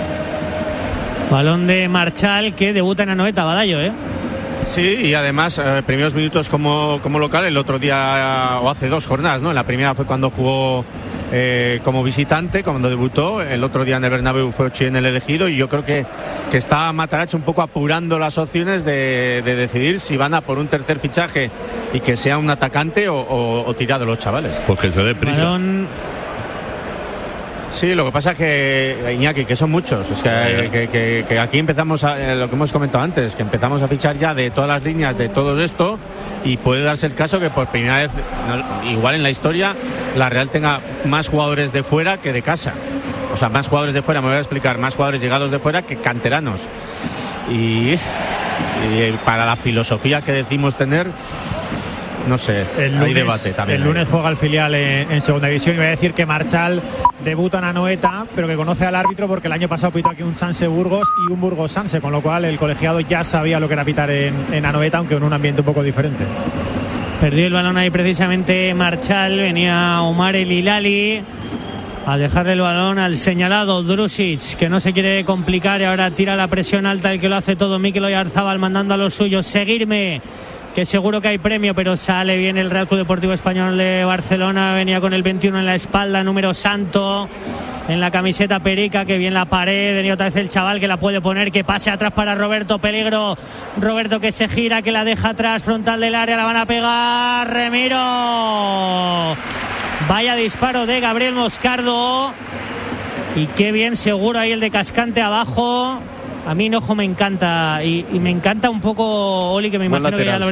Balón de Marchal, que debuta en Anoeta, Badallo, ¿eh? Sí, y además, primeros minutos como local, el otro día, o hace 2 jornadas, ¿no? En la primera fue cuando jugó como visitante, cuando debutó. El otro día en el Bernabéu fue 8 en el elegido, y yo creo que está Matarazzo un poco apurando las opciones de decidir si van a por un tercer fichaje y que sea un atacante o tirar de los chavales. Porque se dé prisa. Balón... Sí, lo que pasa es que, Iñaki, que son muchos. Es que aquí empezamos lo que hemos comentado antes, que empezamos a fichar ya de todas las líneas de todo esto, y puede darse el caso que por primera vez, igual en la historia, la Real tenga más jugadores de fuera que de casa. O sea, más jugadores de fuera, me voy a explicar, más jugadores llegados de fuera que canteranos. Y para la filosofía que decimos tener, no sé, hay debate también. El lunes juega el filial en segunda división, y voy a decir que Marchal debuta en Anoeta, pero que conoce al árbitro porque el año pasado pitó aquí un Sanse Burgos y un Burgos Sanse, con lo cual el colegiado ya sabía lo que era pitar en Anoeta, aunque en un ambiente un poco diferente. Perdió el balón ahí precisamente Marchal, venía Omar El Hilali a dejarle el balón al señalado Drusic, que no se quiere complicar, y ahora tira la presión alta, el que lo hace todo, Mikel Oyarzabal, mandando a los suyos, seguirme, que seguro que hay premio, pero sale bien el Real Club Deportivo Español de Barcelona. Venía con el 21 en la espalda, número Santo, en la camiseta perica, que bien la pared, venía otra vez el chaval que la puede poner, que pase atrás para Roberto, peligro, Roberto que se gira, que la deja atrás, frontal del área, la van a pegar, Remiro, vaya disparo de Gabriel Moscardo, y qué bien seguro ahí el de Cascante abajo. A mí Hinojo me encanta, y me encanta un poco, Oli, que me imagino lateral, que ya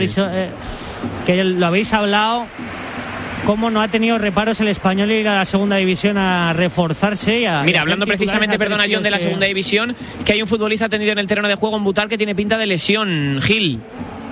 lo habéis hablado, cómo no ha tenido reparos el Español ir a la segunda división a reforzarse. Mira, hablando precisamente, perdona, John, de la segunda división, que hay un futbolista tendido en el terreno de juego en Butar que tiene pinta de lesión, Gil.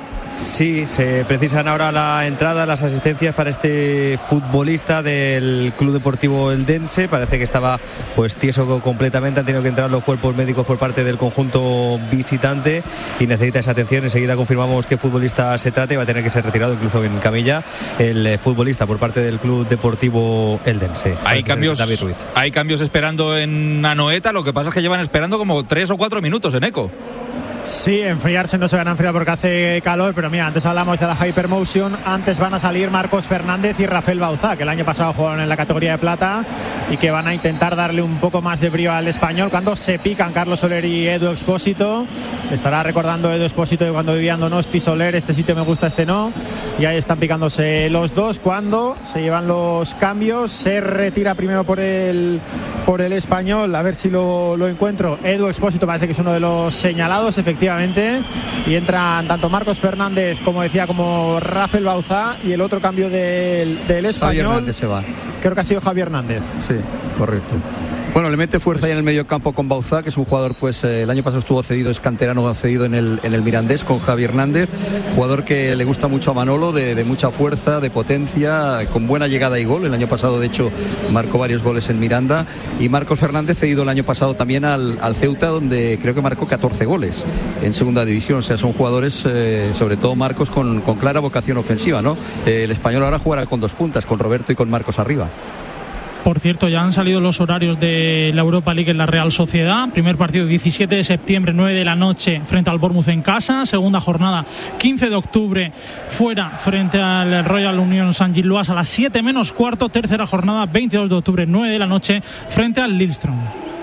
Sí, se precisan ahora la entrada, las asistencias para este futbolista del Club Deportivo Eldense. Parece que estaba pues tieso completamente, han tenido que entrar los cuerpos médicos por parte del conjunto visitante y necesita esa atención. Enseguida confirmamos qué futbolista se trata, y va a tener que ser retirado incluso en camilla el futbolista por parte del Club Deportivo Eldense. Hay cambios esperando en Anoeta, lo que pasa es que llevan esperando como 3 o 4 minutos en Eco. Sí, enfriarse no se van a enfriar porque hace calor, pero mira, antes hablamos de la Hypermotion, antes van a salir Marcos Fernández y Rafael Bauzá, que el año pasado jugaron en la categoría de plata y que van a intentar darle un poco más de brío al Español cuando se pican Carlos Soler y Edu Expósito. Estará recordando Edu Expósito de cuando vivían Donosti, Soler, este sitio me gusta, este no, y ahí están picándose los dos. Cuando se llevan los cambios, se retira primero por el Español, a ver si lo encuentro. Edu Expósito parece que es uno de los señalados, efectivamente, y entran tanto Marcos Fernández, como decía, como Rafael Bauzá, y el otro cambio del Español, Javier Hernández se va. Creo que ha sido Javier Hernández. Sí, correcto. Bueno, le mete fuerza ahí en el medio campo con Bauzá, que es un jugador, pues el año pasado estuvo cedido, es canterano cedido en el Mirandés con Javier Hernández, jugador que le gusta mucho a Manolo, de mucha fuerza, de potencia, con buena llegada y gol. El año pasado, de hecho, marcó varios goles en Miranda. Y Marcos Fernández cedido el año pasado también al Ceuta, donde creo que marcó 14 goles en segunda división. O sea, son jugadores, sobre todo Marcos, con clara vocación ofensiva, ¿no? El Español ahora jugará con dos puntas, con Roberto y con Marcos arriba. Por cierto, ya han salido los horarios de la Europa League en la Real Sociedad. Primer partido 17 de septiembre, 9 de la noche, frente al Bournemouth en casa. Segunda jornada 15 de octubre, fuera, frente al Royal Union Saint-Gilloise a las 7 menos cuarto. Tercera jornada 22 de octubre, 9 de la noche, frente al Lillestrøm.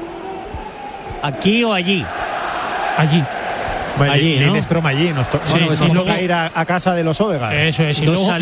¿Aquí o allí? Allí. Bueno, allí, ¿no? Lillestrøm allí. Nos toca ir a casa de los Odegaard. Eso es.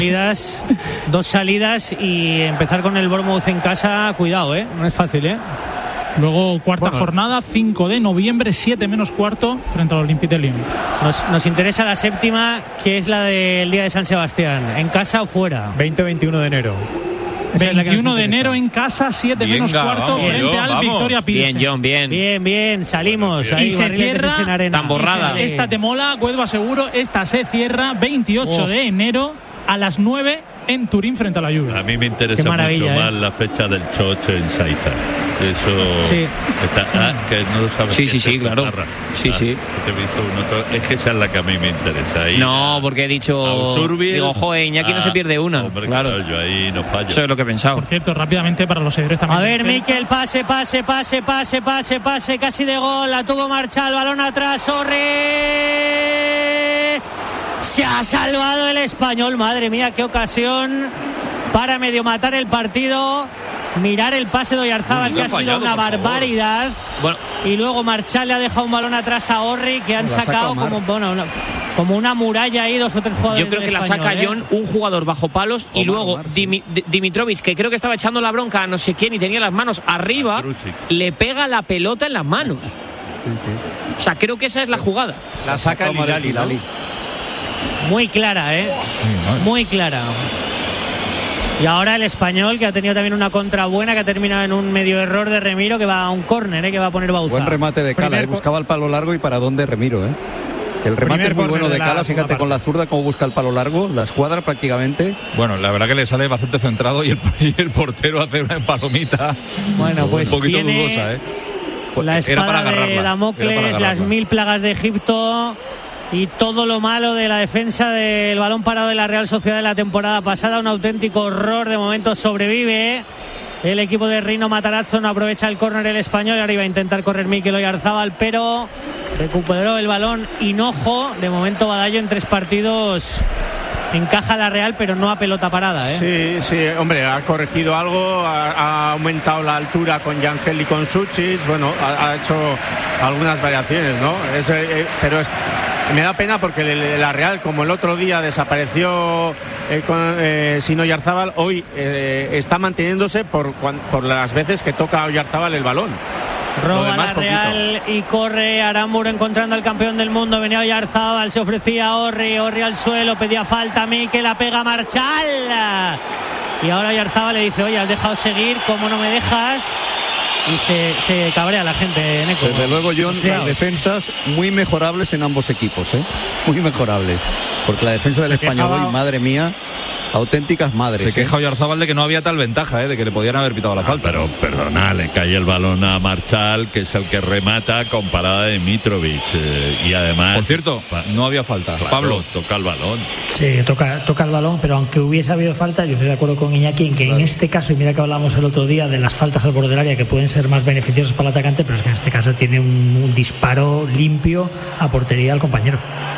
Dos salidas y empezar con el Bournemouth en casa, cuidado, no es fácil, Luego cuarta jornada, 5 de noviembre, 7 menos cuarto, frente al Olympique de Lyon. Nos interesa la séptima, que es la del día de San Sebastián. ¿En casa o fuera? 20-21 de enero. 21 de enero en casa, 7 menos cuarto, frente al Victoria Pilsen. Bien, John, bien. Bien, salimos. Y se cierra, tan borrada. Esta te mola, Cuedo aseguro, esta se cierra 28 de enero a las 9 en Turín frente a la Juve. A mí me interesa mucho más la fecha del Chocho en Saiza. Eso sí. Que no lo sabes. Sí, claro. Sí. Te he visto es que esa es la que a mí me interesa. Ahí, no, porque he dicho... Digo, joder, Iñaki no se pierde una. Hombre, claro, yo ahí no fallo. Eso es lo que he pensado. Por cierto, rápidamente para los seguidores también. A ver, Mikel, pase, casi de gol. La tuvo Marchal, balón atrás, Orri. Se ha salvado el Español. Madre mía, qué ocasión para medio matar el partido. Mirar el pase de Oyarzábal, que ha sido una barbaridad. Bueno. Y luego Marchal le ha dejado un balón atrás a Orri, que han sacado como una muralla ahí, 2 o 3 jugadores. Yo creo que la saca John, un jugador bajo palos, y luego Dimitrovic, que creo que estaba echando la bronca a no sé quién y tenía las manos arriba, le pega la pelota en las manos. Sí. O sea, creo que esa es la jugada. La saca el Hilali. Muy clara, muy clara. Y ahora el Español, que ha tenido también una contra buena, que ha terminado en un medio error de Remiro, que va a un córner, que va a poner Bauzá. Buen remate de Cala, buscaba el palo largo y para dónde Remiro, El remate es muy bueno de Cala, fíjate con la zurda cómo busca el palo largo, la escuadra prácticamente. Bueno, la verdad que le sale bastante centrado y el portero hace una palomita. Bueno, pues un poquito viene dudosa, la espada de Damocles, las 1000 plagas de Egipto y todo lo malo de la defensa del balón parado de la Real Sociedad de la temporada pasada. Un auténtico horror. De momento sobrevive el equipo de Rino Matarazzo. No aprovecha el córner el Español. Ahora iba a intentar correr Mikel Oyarzábal, pero recuperó el balón Hinojo. De momento Badallo en 3 partidos encaja la Real, pero no a pelota parada. Sí, hombre, ha corregido algo, ha aumentado la altura con Yangel y con Suchis. Bueno, ha hecho algunas variaciones, ¿no? Pero me da pena porque la Real, como el otro día desapareció sin Oyarzábal, hoy está manteniéndose por las veces que toca a Oyarzábal el balón. Roba la Real y corre Aramburu encontrando al campeón del mundo. Venía Oyarzábal, se ofrecía a Orri al suelo, pedía falta, Mikel, la pega Marchal. Y ahora Oyarzábal le dice, oye, has dejado seguir, ¿cómo no me dejas? Y se cabrea la gente, Neco. Desde luego, John, las defensas muy mejorables en ambos equipos, muy mejorables. Porque la defensa del Español hoy, madre mía, auténticas madres. Se queja Oyarzábal de que no había tal ventaja, de que le podían haber pitado la falta. Pero perdona, le cae el balón a Marchal, que es el que remata con parada de Mitrovic. Y además... Por cierto, no había falta. Claro, Pablo toca el balón. Sí, toca el balón, pero aunque hubiese habido falta, yo estoy de acuerdo con Iñaki en que en este caso, y mira que hablamos el otro día de las faltas al borde del área que pueden ser más beneficiosas para el atacante, pero es que en este caso tiene un disparo limpio a portería al compañero.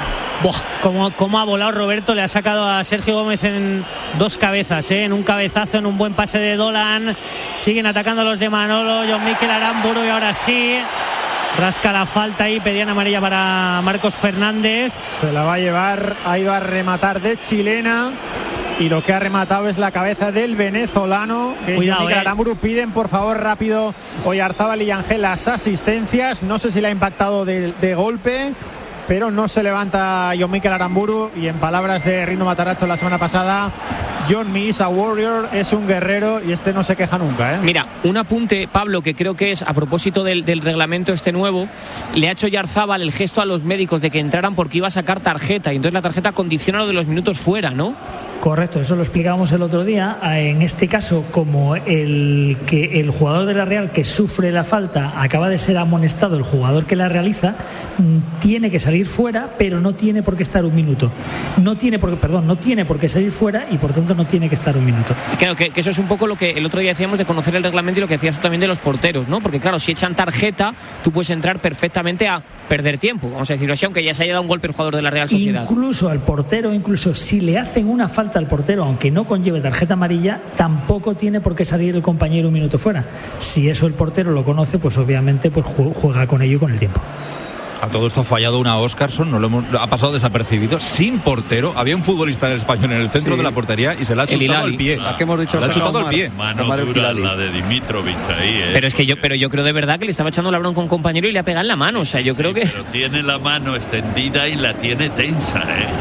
Cómo ha volado Roberto, le ha sacado a Sergio Gómez en 2 cabezas, en un cabezazo, en un buen pase de Dolan. Siguen atacando a los de Manolo, John Mikel Aramburu, y ahora sí rasca la falta y pedían amarilla para Marcos Fernández. Se la va a llevar, ha ido a rematar de chilena y lo que ha rematado es la cabeza del venezolano. Cuidado, Mikel Aramburu. Piden por favor rápido Oyarzábal y Ángel las asistencias. No sé si le ha impactado de golpe, pero no se levanta John Mikel Aramburu. Y en palabras de Rino Matarazzo la semana pasada, John Me is a warrior, es un guerrero y no se queja nunca. Mira, un apunte, Pablo, que creo que es a propósito del reglamento nuevo. Le ha hecho Oyarzábal el gesto a los médicos de que entraran porque iba a sacar tarjeta, y entonces la tarjeta condiciona lo de los minutos fuera, ¿no? Correcto, eso lo explicábamos el otro día. En este caso, como el jugador de la Real que sufre la falta acaba de ser amonestado, el jugador que la realiza tiene que salir fuera, pero no tiene por qué estar un minuto. No tiene por qué salir fuera y por tanto no tiene que estar un minuto. Claro, que eso es un poco lo que el otro día decíamos de conocer el reglamento y lo que decías tú también de los porteros, ¿no? Porque claro, si echan tarjeta, tú puedes entrar perfectamente a perder tiempo, vamos a decirlo así, aunque ya se haya dado un golpe el jugador de la Real Sociedad. Incluso al portero, si le hacen una falta al portero, aunque no conlleve tarjeta amarilla, tampoco tiene por qué salir el compañero un minuto fuera. Si eso el portero lo conoce, pues obviamente pues juega con ello y con el tiempo. A todo esto ha fallado una Óscarson, ha pasado desapercibido, sin portero. Había un futbolista del Español en el centro de la portería y se la ha chutado al pie. ¿A qué hemos dicho? Le ha chutado al pie. Mano dura la de Dimitrovic ahí. Pero yo creo de verdad que le estaba echando la bronca con un compañero y le ha pegado en la mano. O sea, yo creo que... Pero tiene la mano extendida y la tiene tensa,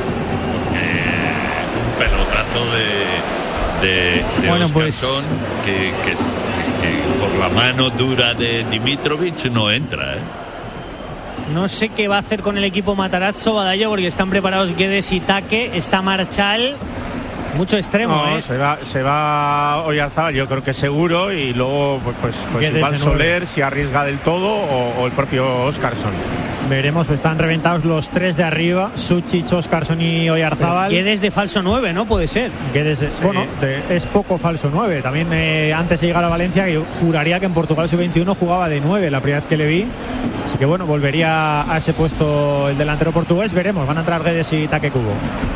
un pelotazo de bueno, Óscarson que por la mano dura de Dimitrovic no entra, No sé qué va a hacer con el equipo Matarazzo, Badallo, porque están preparados Guedes y Taque. Está Marchal. Mucho extremo, no, se va Oyarzábal, yo creo que seguro, y luego pues igual Soler si arriesga del todo o el propio Óscarson. Veremos, pues están reventados los tres de arriba, Suchich, Óscarson y Oyarzábal. Guedes de falso 9, ¿no? Puede ser. Guedes, sí. Bueno, es poco falso 9. También antes de llegar a Valencia, yo juraría que en Portugal sub-21 jugaba de 9 la primera vez que le vi. Así que bueno, volvería a ese puesto el delantero portugués. Veremos, van a entrar Guedes y Take Kubo.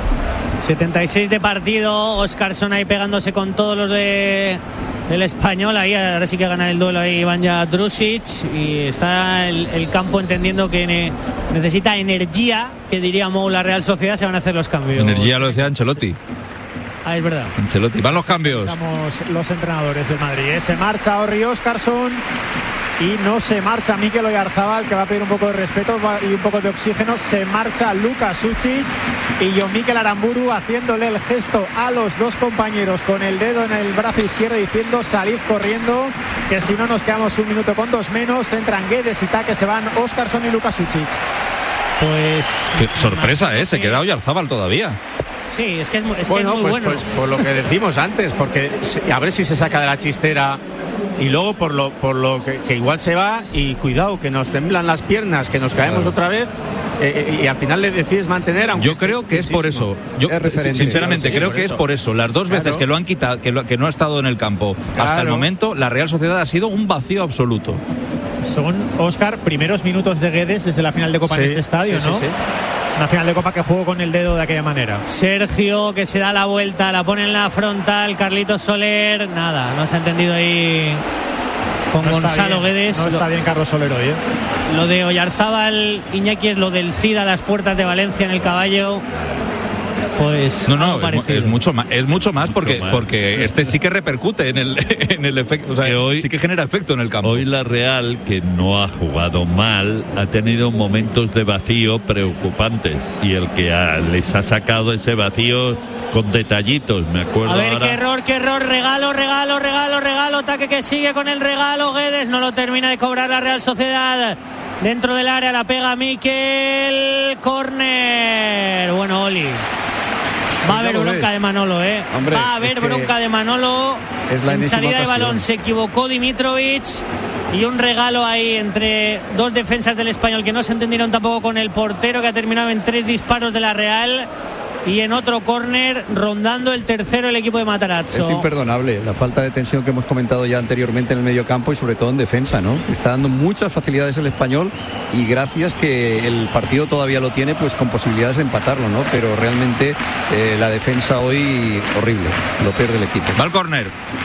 76 de partido, Óscarson ahí pegándose con todos los del Español, ahí ahora sí que gana el duelo ahí Vanja Drusic, y está el campo entendiendo que necesita energía, que diríamos la Real Sociedad, se van a hacer los cambios. Energía lo decía Ancelotti. Ah, es verdad. Ancelotti, van los cambios. Estamos los entrenadores del Madrid, Se marcha Orri Óscarson y no se marcha Mikel Oyarzábal, que va a pedir un poco de respeto y un poco de oxígeno. Se marcha Luka Sučić y Jon Mikel Aramburu haciéndole el gesto a los dos compañeros con el dedo en el brazo izquierdo diciendo salid corriendo, que si no nos quedamos un minuto con 2 menos. Entran Guedes y Take, se van Óscarson y Luka Sučić. Pues qué sorpresa, se queda Oyarzábal todavía. Sí, es que es muy bueno. Pues por lo que decimos antes, porque a ver si se saca de la chistera. Y luego por lo que igual se va, y cuidado, que nos temblan las piernas, que nos caemos otra vez, y al final le decides mantener. Yo creo que es por eso. Yo sinceramente creo que es por eso. Las dos veces que lo han quitado, que no ha estado en el campo hasta el momento, la Real Sociedad ha sido un vacío absoluto. Son, Óscar, primeros minutos de Guedes desde la final de Copa en este estadio, ¿no? Sí. Una final de Copa que jugó con el dedo de aquella manera. Sergio, que se da la vuelta, la pone en la frontal, Carlitos Soler, nada, no se ha entendido ahí con Gonzalo Guedes. No está bien Carlos Soler hoy, Lo de Oyarzábal, Iñaki, es lo del Cid a las puertas de Valencia en el Caballo. Pues es mucho más porque este sí que repercute en el efecto, o sea, hoy sí que genera efecto en el campo. Hoy la Real, que no ha jugado mal, ha tenido momentos de vacío preocupantes, y el que les ha sacado ese vacío con detallitos, me acuerdo. A ver, ahora. qué error, regalo, Take que sigue con el regalo, Guedes no lo termina de cobrar la Real Sociedad. Dentro del área la pega Mikel, córner. Bueno, Oli. Va a haber bronca de Manolo, Hombre, va a haber bronca de Manolo. En salida de balón se equivocó Dimitrovic, y un regalo ahí entre dos defensas del Español que no se entendieron tampoco con el portero, que ha terminado en 3 disparos de la Real. Y en otro córner, rondando el tercero el equipo de Matarazzo. Es imperdonable la falta de tensión que hemos comentado ya anteriormente en el mediocampo y sobre todo en defensa, ¿no? Está dando muchas facilidades el Español, y gracias que el partido todavía lo tiene, pues con posibilidades de empatarlo, ¿no? Pero realmente la defensa hoy horrible, lo pierde el equipo. Va al córner.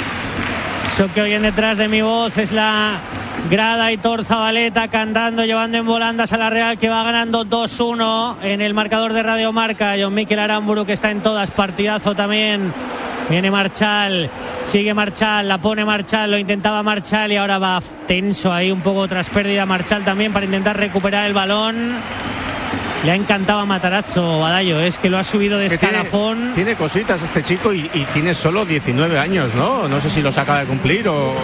Eso que oyen detrás de mi voz es la grada Aitor Zabaleta cantando, llevando en volandas a la Real, que va ganando 2-1 en el marcador de Radio Marca. Jon Mikel Aramburu, que está en todas, partidazo también. Viene Marchal, sigue Marchal, la pone Marchal, lo intentaba Marchal y ahora va tenso ahí un poco tras pérdida Marchal también para intentar recuperar el balón. Le ha encantado a Matarazzo, Badallo, es que lo ha subido de escalafón. Tiene cositas este chico y tiene solo 19 años, ¿no? No sé si los acaba de cumplir o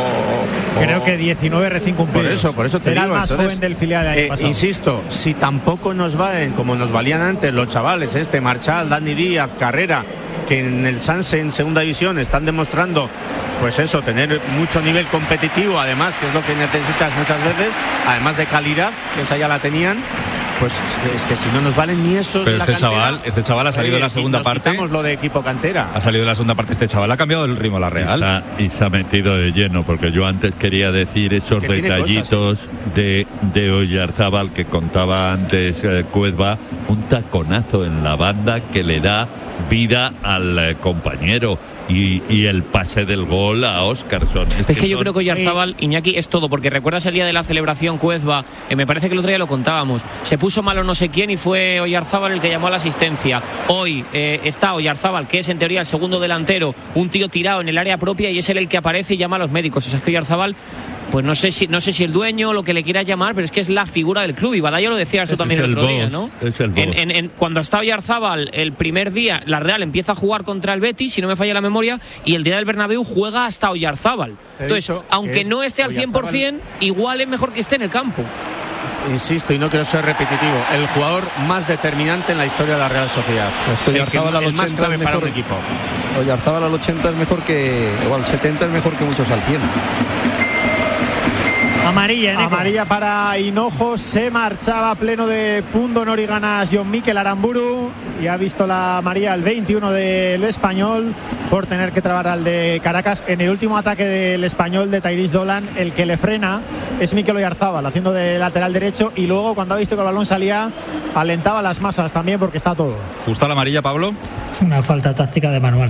creo que 19 recién cumplidos. Por eso te Era digo. el más joven del filial del año pasado. Insisto, si tampoco nos valen como nos valían antes los chavales, Marchal, Dani Díaz, Carrera, que en el Sanse en segunda división están demostrando, pues eso, tener mucho nivel competitivo, además, que es lo que necesitas muchas veces, además de calidad, que esa ya la tenían. Pues es que si no nos valen ni esos. Pero este chaval ha salido de la segunda parte. Lo de equipo cantera. Ha salido de la segunda parte este chaval, ha cambiado el ritmo la Real. Y se ha metido de lleno, porque yo antes quería decir esos detallitos de Oyarzábal que contaba antes Cuezba, un taconazo en la banda que le da vida al compañero. Y el pase del gol a Óscarson. Es que yo creo que Oyarzábal, Iñaki, es todo, porque recuerdas el día de la celebración Cuezba, me parece que el otro día lo contábamos, se puso malo no sé quién y fue Oyarzábal el que llamó a la asistencia. Hoy está Oyarzábal, que es en teoría el segundo delantero, un tío tirado en el área propia, y es él el que aparece y llama a los médicos. O sea, es que Oyarzábal, pues no sé si el dueño o lo que le quiera llamar, pero es que es la figura del club, y Badallo lo decía eso también el otro día, ¿no? Es el cuando está Oyarzábal, el primer día la Real empieza a jugar contra el Betis, si no me falla la memoria, y el día del Bernabéu juega hasta Oyarzábal. Entonces, aunque no esté al 100%, igual es mejor que esté en el campo. insisto, y no quiero ser repetitivo, el jugador más determinante en la historia de la Real Sociedad. El más clave para un equipo. Oyarzábal al 80 es mejor que, o al 70 es mejor que muchos al 100. Amarilla para Hinojo. Se marchaba pleno de pundonor y ganas Jon Mikel Aramburu, y ha visto la amarilla al 21 del Español por tener que trabar al de Caracas. En el último ataque del Español de Tairis Dolan, el que le frena es Mikel Oyarzábal, haciendo de lateral derecho, y luego cuando ha visto que el balón salía alentaba las masas también, porque está todo. ¿Justa la amarilla, Pablo? Una falta táctica de manual.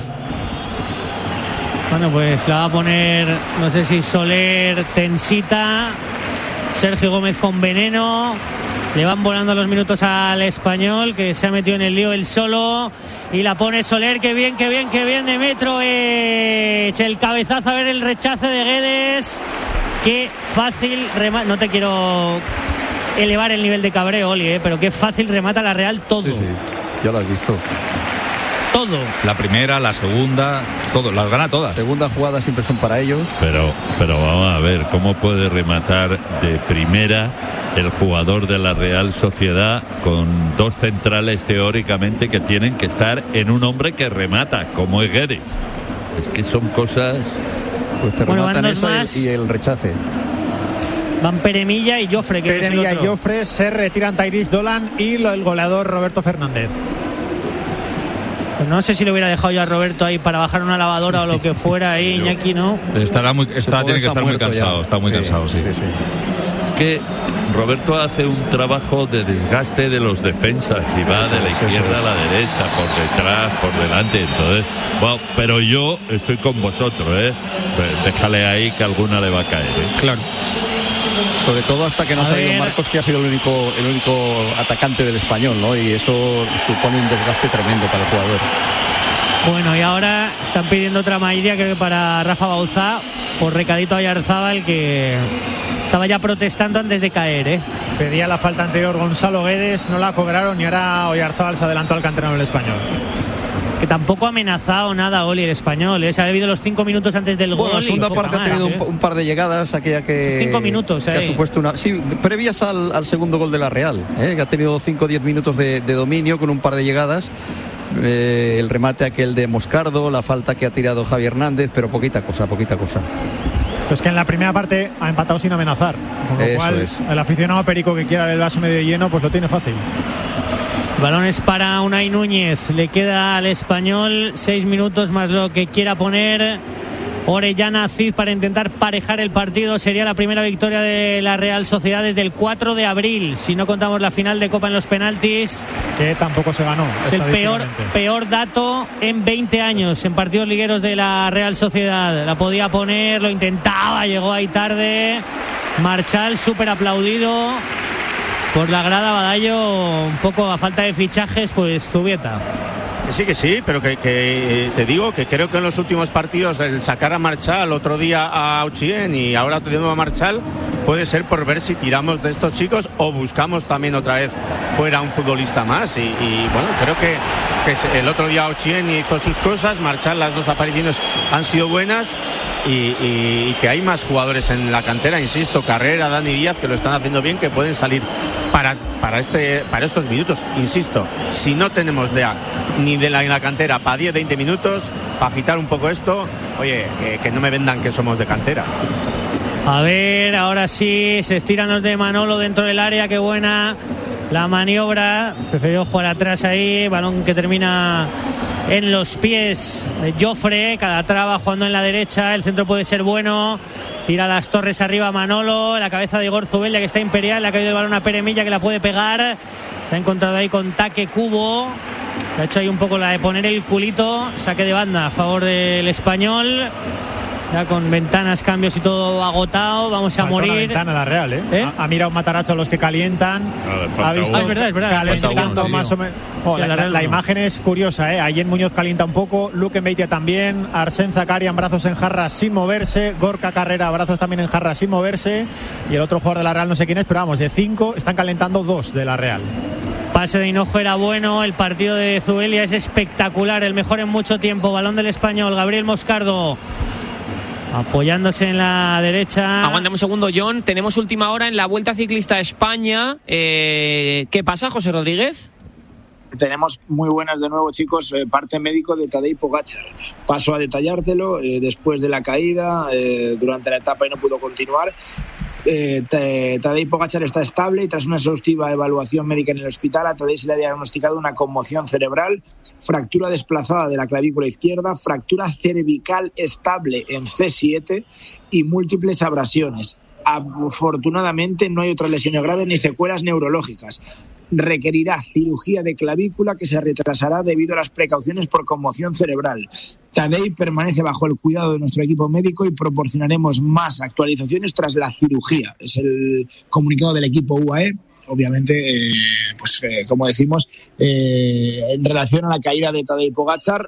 Bueno, pues la va a poner, no sé si Soler tensita, Sergio Gómez con veneno. Le van volando los minutos al Español, que se ha metido en el lío él solo, y la pone Soler. Qué bien de metro. El cabezazo, a ver el rechace de Guedes. Qué fácil remata. No te quiero elevar el nivel de cabreo, Oli, pero qué fácil remata la Real todo. Sí, ya lo has visto. Todo. La primera, la segunda, todo, las gana todas. Segunda jugada siempre son para ellos. Pero vamos a ver, ¿cómo puede rematar de primera el jugador de la Real Sociedad con dos centrales teóricamente que tienen que estar en un hombre que remata, como es Guedes? Es que son cosas... Pues te rematan eso y el rechace. Van Peremilla y Jofre. Peremilla y Jofre, se retiran Tairis Dolan y el goleador Roberto Fernández. Pues no sé si le hubiera dejado ya a Roberto ahí para bajar una lavadora o lo que fuera ahí, Iñaki, ¿no? Tiene que estar muy cansado, está muy cansado, sí. Es que Roberto hace un trabajo de desgaste de los defensas y va de la izquierda a la derecha, por detrás, por delante. Entonces, bueno, pero yo estoy con vosotros, Pues déjale ahí que alguna le va a caer, Claro. Sobre todo hasta que no ha salido Marcos, que ha sido el único atacante del Español, ¿no? Y eso supone un desgaste tremendo para el jugador. Bueno, y ahora están pidiendo otra amarilla, creo que para Rafa Bauzá, por recadito a Oyarzábal, que estaba ya protestando antes de caer, Pedía la falta anterior Gonzalo Guedes, no la cobraron, y ahora Oyarzábal se adelantó al canterano del Español. Que tampoco ha amenazado nada Oli el Español, Se ha debido los 5 minutos antes del gol. La segunda parte ha tenido un par de llegadas, aquella que 5 minutos, que ha supuesto una, sí, previas al segundo gol de la Real, que ha tenido 5 o 10 minutos de dominio con un par de llegadas. El remate aquel de Moscardo, la falta que ha tirado Javi Hernández, pero poquita cosa. Pues que en la primera parte ha empatado sin amenazar, con lo cual el aficionado perico que quiera el vaso medio lleno, pues lo tiene fácil. Balones para Unai Núñez, le queda al Español 6 minutos más lo que quiera poner Orellana Cid para intentar parejar el partido. Sería la primera victoria de la Real Sociedad desde el 4 de abril, si no contamos la final de Copa en los penaltis, que tampoco se ganó. Es el peor dato en 20 años en partidos ligueros de la Real Sociedad. La podía poner, lo intentaba, llegó ahí tarde. Marchal súper aplaudido por la grada. Badallo, un poco a falta de fichajes, pues Zubieta. Que sí, pero que te digo que creo que en los últimos partidos, el sacar a Marchal, otro día a Auchien y ahora tenemos a Marchal, puede ser por ver si tiramos de estos chicos o buscamos también otra vez fuera un futbolista más. Y bueno, creo que el otro día Auchien hizo sus cosas, Marchal, las dos apariciones han sido buenas, y que hay más jugadores en la cantera, insisto, Carrera, Dani Díaz, que lo están haciendo bien, que pueden salir para estos minutos. Insisto, si no tenemos ni de la cantera para 10-20 minutos, para agitar un poco esto, oye, que no me vendan que somos de cantera. A ver, ahora sí, se estiran los de Manolo dentro del área, qué buena la maniobra, prefirió jugar atrás ahí, balón que termina en los pies de Jofre, Calatrava jugando en la derecha, el centro puede ser bueno, tira las torres arriba Manolo, la cabeza de Igor Zubeldia, que está imperial, le ha caído el balón a Peremilla, que la puede pegar, se ha encontrado ahí con Taque Cubo, le ha hecho ahí un poco la de poner el culito, saque de banda a favor del Español. Ya con ventanas, cambios y todo agotado, vamos a morir. Una ventana la Real, Ha mirado Mataracho a los que calientan. Ha visto es verdad. Calentando más o menos. La imagen es curiosa, Ayen Muñoz calienta un poco, Luque Meitia también, Arsén Zakarian brazos en jarra sin moverse, Gorka Carrera brazos también en jarra sin moverse, y el otro jugador de la Real no sé quién es, pero vamos, de 5 están calentando 2 de la Real. Pase de Hinojo era bueno, el partido de Zubelia es espectacular, el mejor en mucho tiempo, balón del Español, Gabriel Moscardo. apoyándose en la derecha. Aguántame un segundo, John. Tenemos última hora en la Vuelta Ciclista a España. ¿Qué pasa, José Rodríguez? Tenemos muy buenas de nuevo, chicos. Parte médico de Tadej Pogačar. Paso a detallártelo. Después de la caída, durante la etapa y no pudo continuar. Tadej Pogačar está estable y tras una exhaustiva evaluación médica en el hospital, a Tadej se le ha diagnosticado una conmoción cerebral, fractura desplazada de la clavícula izquierda, fractura cervical estable en C7 y múltiples abrasiones. Afortunadamente no hay otras lesiones graves ni secuelas neurológicas. Requerirá cirugía de clavícula que se retrasará debido a las precauciones por conmoción cerebral. Tadej permanece bajo el cuidado de nuestro equipo médico y proporcionaremos más actualizaciones tras la cirugía. Es el comunicado del equipo UAE. Obviamente, como decimos, en relación a la caída de Tadej Pogačar,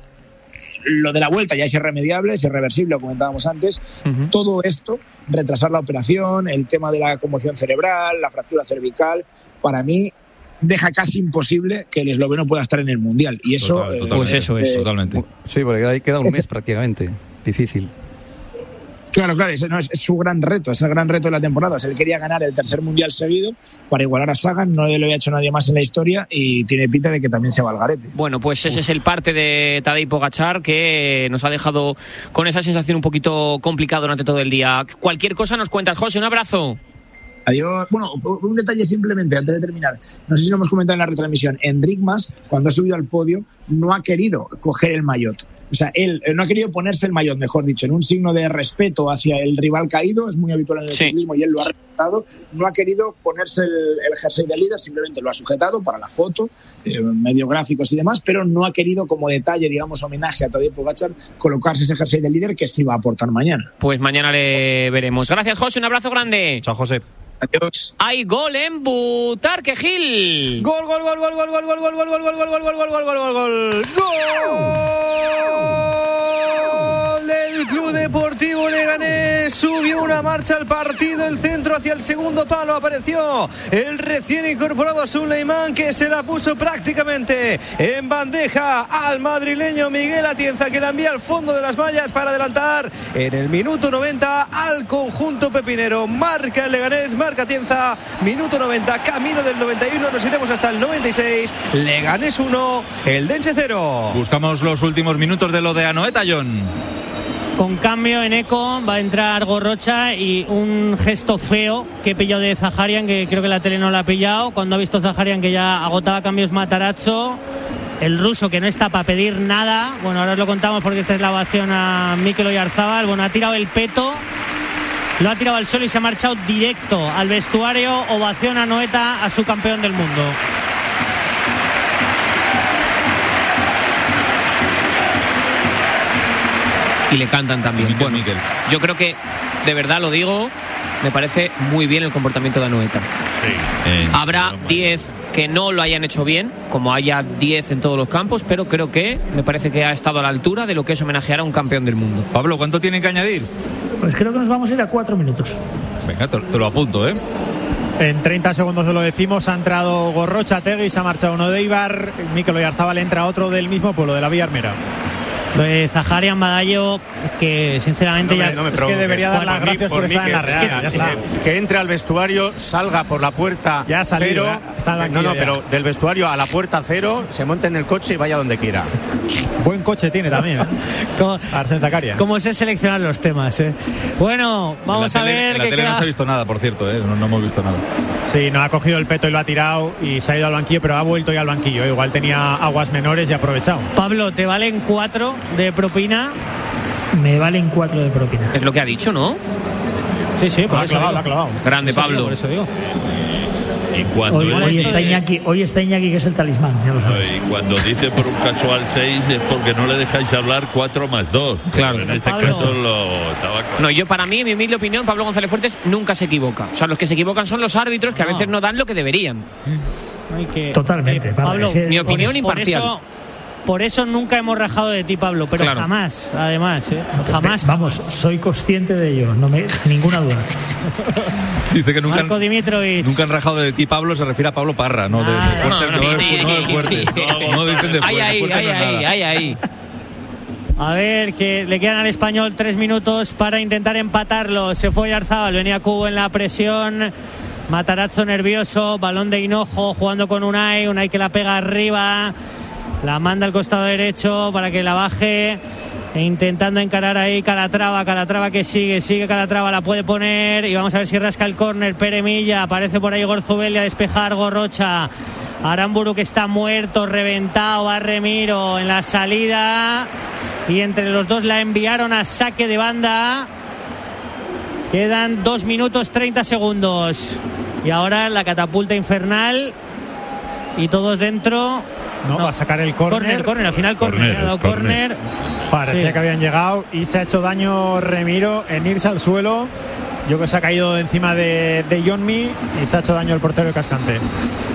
lo de la Vuelta ya es irremediable, es irreversible, lo comentábamos antes. Todo esto, retrasar la operación, el tema de la conmoción cerebral, la fractura cervical, para mí deja casi imposible que el esloveno pueda estar en el Mundial. Y eso, pues eso es. Totalmente. Sí, porque ahí queda un mes prácticamente. Difícil. Claro, ese no es su gran reto, es el gran reto de la temporada. Él quería ganar el tercer Mundial seguido para igualar a Sagan, no lo había hecho nadie más en la historia y tiene pinta de que también se va al garete. Bueno, pues ese es el parte de Tadej Pogačar que nos ha dejado con esa sensación un poquito complicada durante todo el día. Cualquier cosa nos cuentas, José, un abrazo. Adiós. Bueno, un detalle simplemente antes de terminar. No sé si lo hemos comentado en la retransmisión. Enric Mas, cuando ha subido al podio, no ha querido coger el maillot. O sea, él no ha querido ponerse el maillot, mejor dicho, en un signo de respeto hacia el rival caído. Es muy habitual en el ciclismo y él lo ha respetado. No ha querido ponerse el jersey de líder, simplemente lo ha sujetado para la foto, medio gráficos y demás, pero no ha querido, como detalle, digamos, homenaje a Tadej Pogačar, colocarse ese jersey de líder que sí va a aportar mañana. Pues mañana le veremos. Gracias, José. Un abrazo grande. Chao, José. Adiós. Hay gol en Butarque Gil. Gol, gol, gol, gol, gol, gol, gol, gol, gol, gol, gol, gol, gol, gol, gol, gol, gol, gol del Club Deportivo Leganés. Subió una marcha al partido, el centro hacia el segundo palo, apareció el recién incorporado Suleiman, que se la puso prácticamente en bandeja al madrileño Miguel Atienza, que la envía al fondo de las mallas para adelantar en el minuto 90 al conjunto pepinero. Marca el Leganés, marca Atienza, minuto 90, camino del 91, nos iremos hasta el 96. Leganés 1, Eldense 0. Buscamos los últimos minutos de lo de Anoeta, John. Con cambio en Eco va a entrar Gorrocha y un gesto feo que he pillado de Zaharian, que creo que la tele no la ha pillado. Cuando ha visto Zaharian que ya agotaba cambios Matarazzo, el ruso que no está para pedir nada. Bueno, ahora os lo contamos porque esta es la ovación a Mikel Oyarzábal. Bueno, ha tirado el peto, lo ha tirado al suelo y se ha marchado directo al vestuario. Ovación a Anoeta, a su campeón del mundo. Y le cantan también. Bueno, yo creo que, de verdad lo digo, me parece muy bien el comportamiento de Anoeta. Sí. Habrá 10 que no lo hayan hecho bien, como haya 10 en todos los campos, pero creo que me parece que ha estado a la altura de lo que es homenajear a un campeón del mundo. Pablo, ¿cuánto tienen que añadir? Pues creo que nos vamos a ir a 4 minutos. Venga, te lo apunto, ¿eh? En 30 segundos lo decimos, ha entrado Gorrocha Tegui, se ha marchado uno de Eibar, Mikel Oyarzábal entra otro del mismo pueblo, de la Villa Armera. Lo de Zaharian Badallo, es que sinceramente es que debería dar las gracias por estar en la Real. Que entre al vestuario, salga por la puerta ya salido, cero, está en la banquilla, pero del vestuario a la puerta 0, se monte en el coche y vaya donde quiera. Buen coche tiene también, Arsène Zakaria. ¿Cómo sé seleccionar los temas, Bueno, vamos a ver. En la tele no se ha visto nada, por cierto, no hemos visto nada. Sí, no ha cogido el peto y lo ha tirado y se ha ido al banquillo, pero ha vuelto ya al banquillo. Igual tenía aguas menores y ha aprovechado. Pablo, ¿te valen 4 de propina? Me valen 4 de propina. Es lo que ha dicho, ¿no? Sí, lo ha clavado. Grande, Pablo. Por eso digo. Y cuando hoy está Iñaki, que es el talismán, ya lo sabes. Y cuando dice por un casual 6 es porque no le dejáis hablar 4 más 2. Claro. Pero en este Pablo. caso estaba claro. No, yo para mí, mi humilde opinión, Pablo González Fuertes nunca se equivoca. O sea, los que se equivocan son los árbitros, que a veces no dan lo que deberían. Totalmente, Pablo, mi opinión imparcial. Por eso nunca hemos rajado de ti, Pablo, pero claro. Jamás, además, jamás. Vamos, soy consciente de ello, ninguna duda. Dice que Marco Dimitrovic. Nunca han rajado de ti, Pablo, se refiere a Pablo Parra, no de Fuertes. No dicen de Fuertes. Ahí. A ver, que le quedan al Español 3 minutos para intentar empatarlo. Se fue Yarzábal, venía Cubo en la presión. Matarazzo nervioso, balón de Hinojo jugando con Unai que la pega arriba, la manda al costado derecho para que la baje, e intentando encarar ahí Calatrava que sigue Calatrava, la puede poner y vamos a ver si rasca el córner. Pere Milla, aparece por ahí Gorzubelli a despejar, Gorrocha, Aramburu que está muerto, reventado, va Remiro en la salida y entre los dos la enviaron a saque de banda. Quedan 2 minutos 30 segundos. Y ahora la catapulta infernal. Y todos dentro. No, va a sacar el córner. Córner, al final córner. Ha dado córner. Parecía Sí. que habían llegado y se ha hecho daño Remiro en irse al suelo. Yo creo que se ha caído encima de Yonmi y se ha hecho daño el portero de Cascante.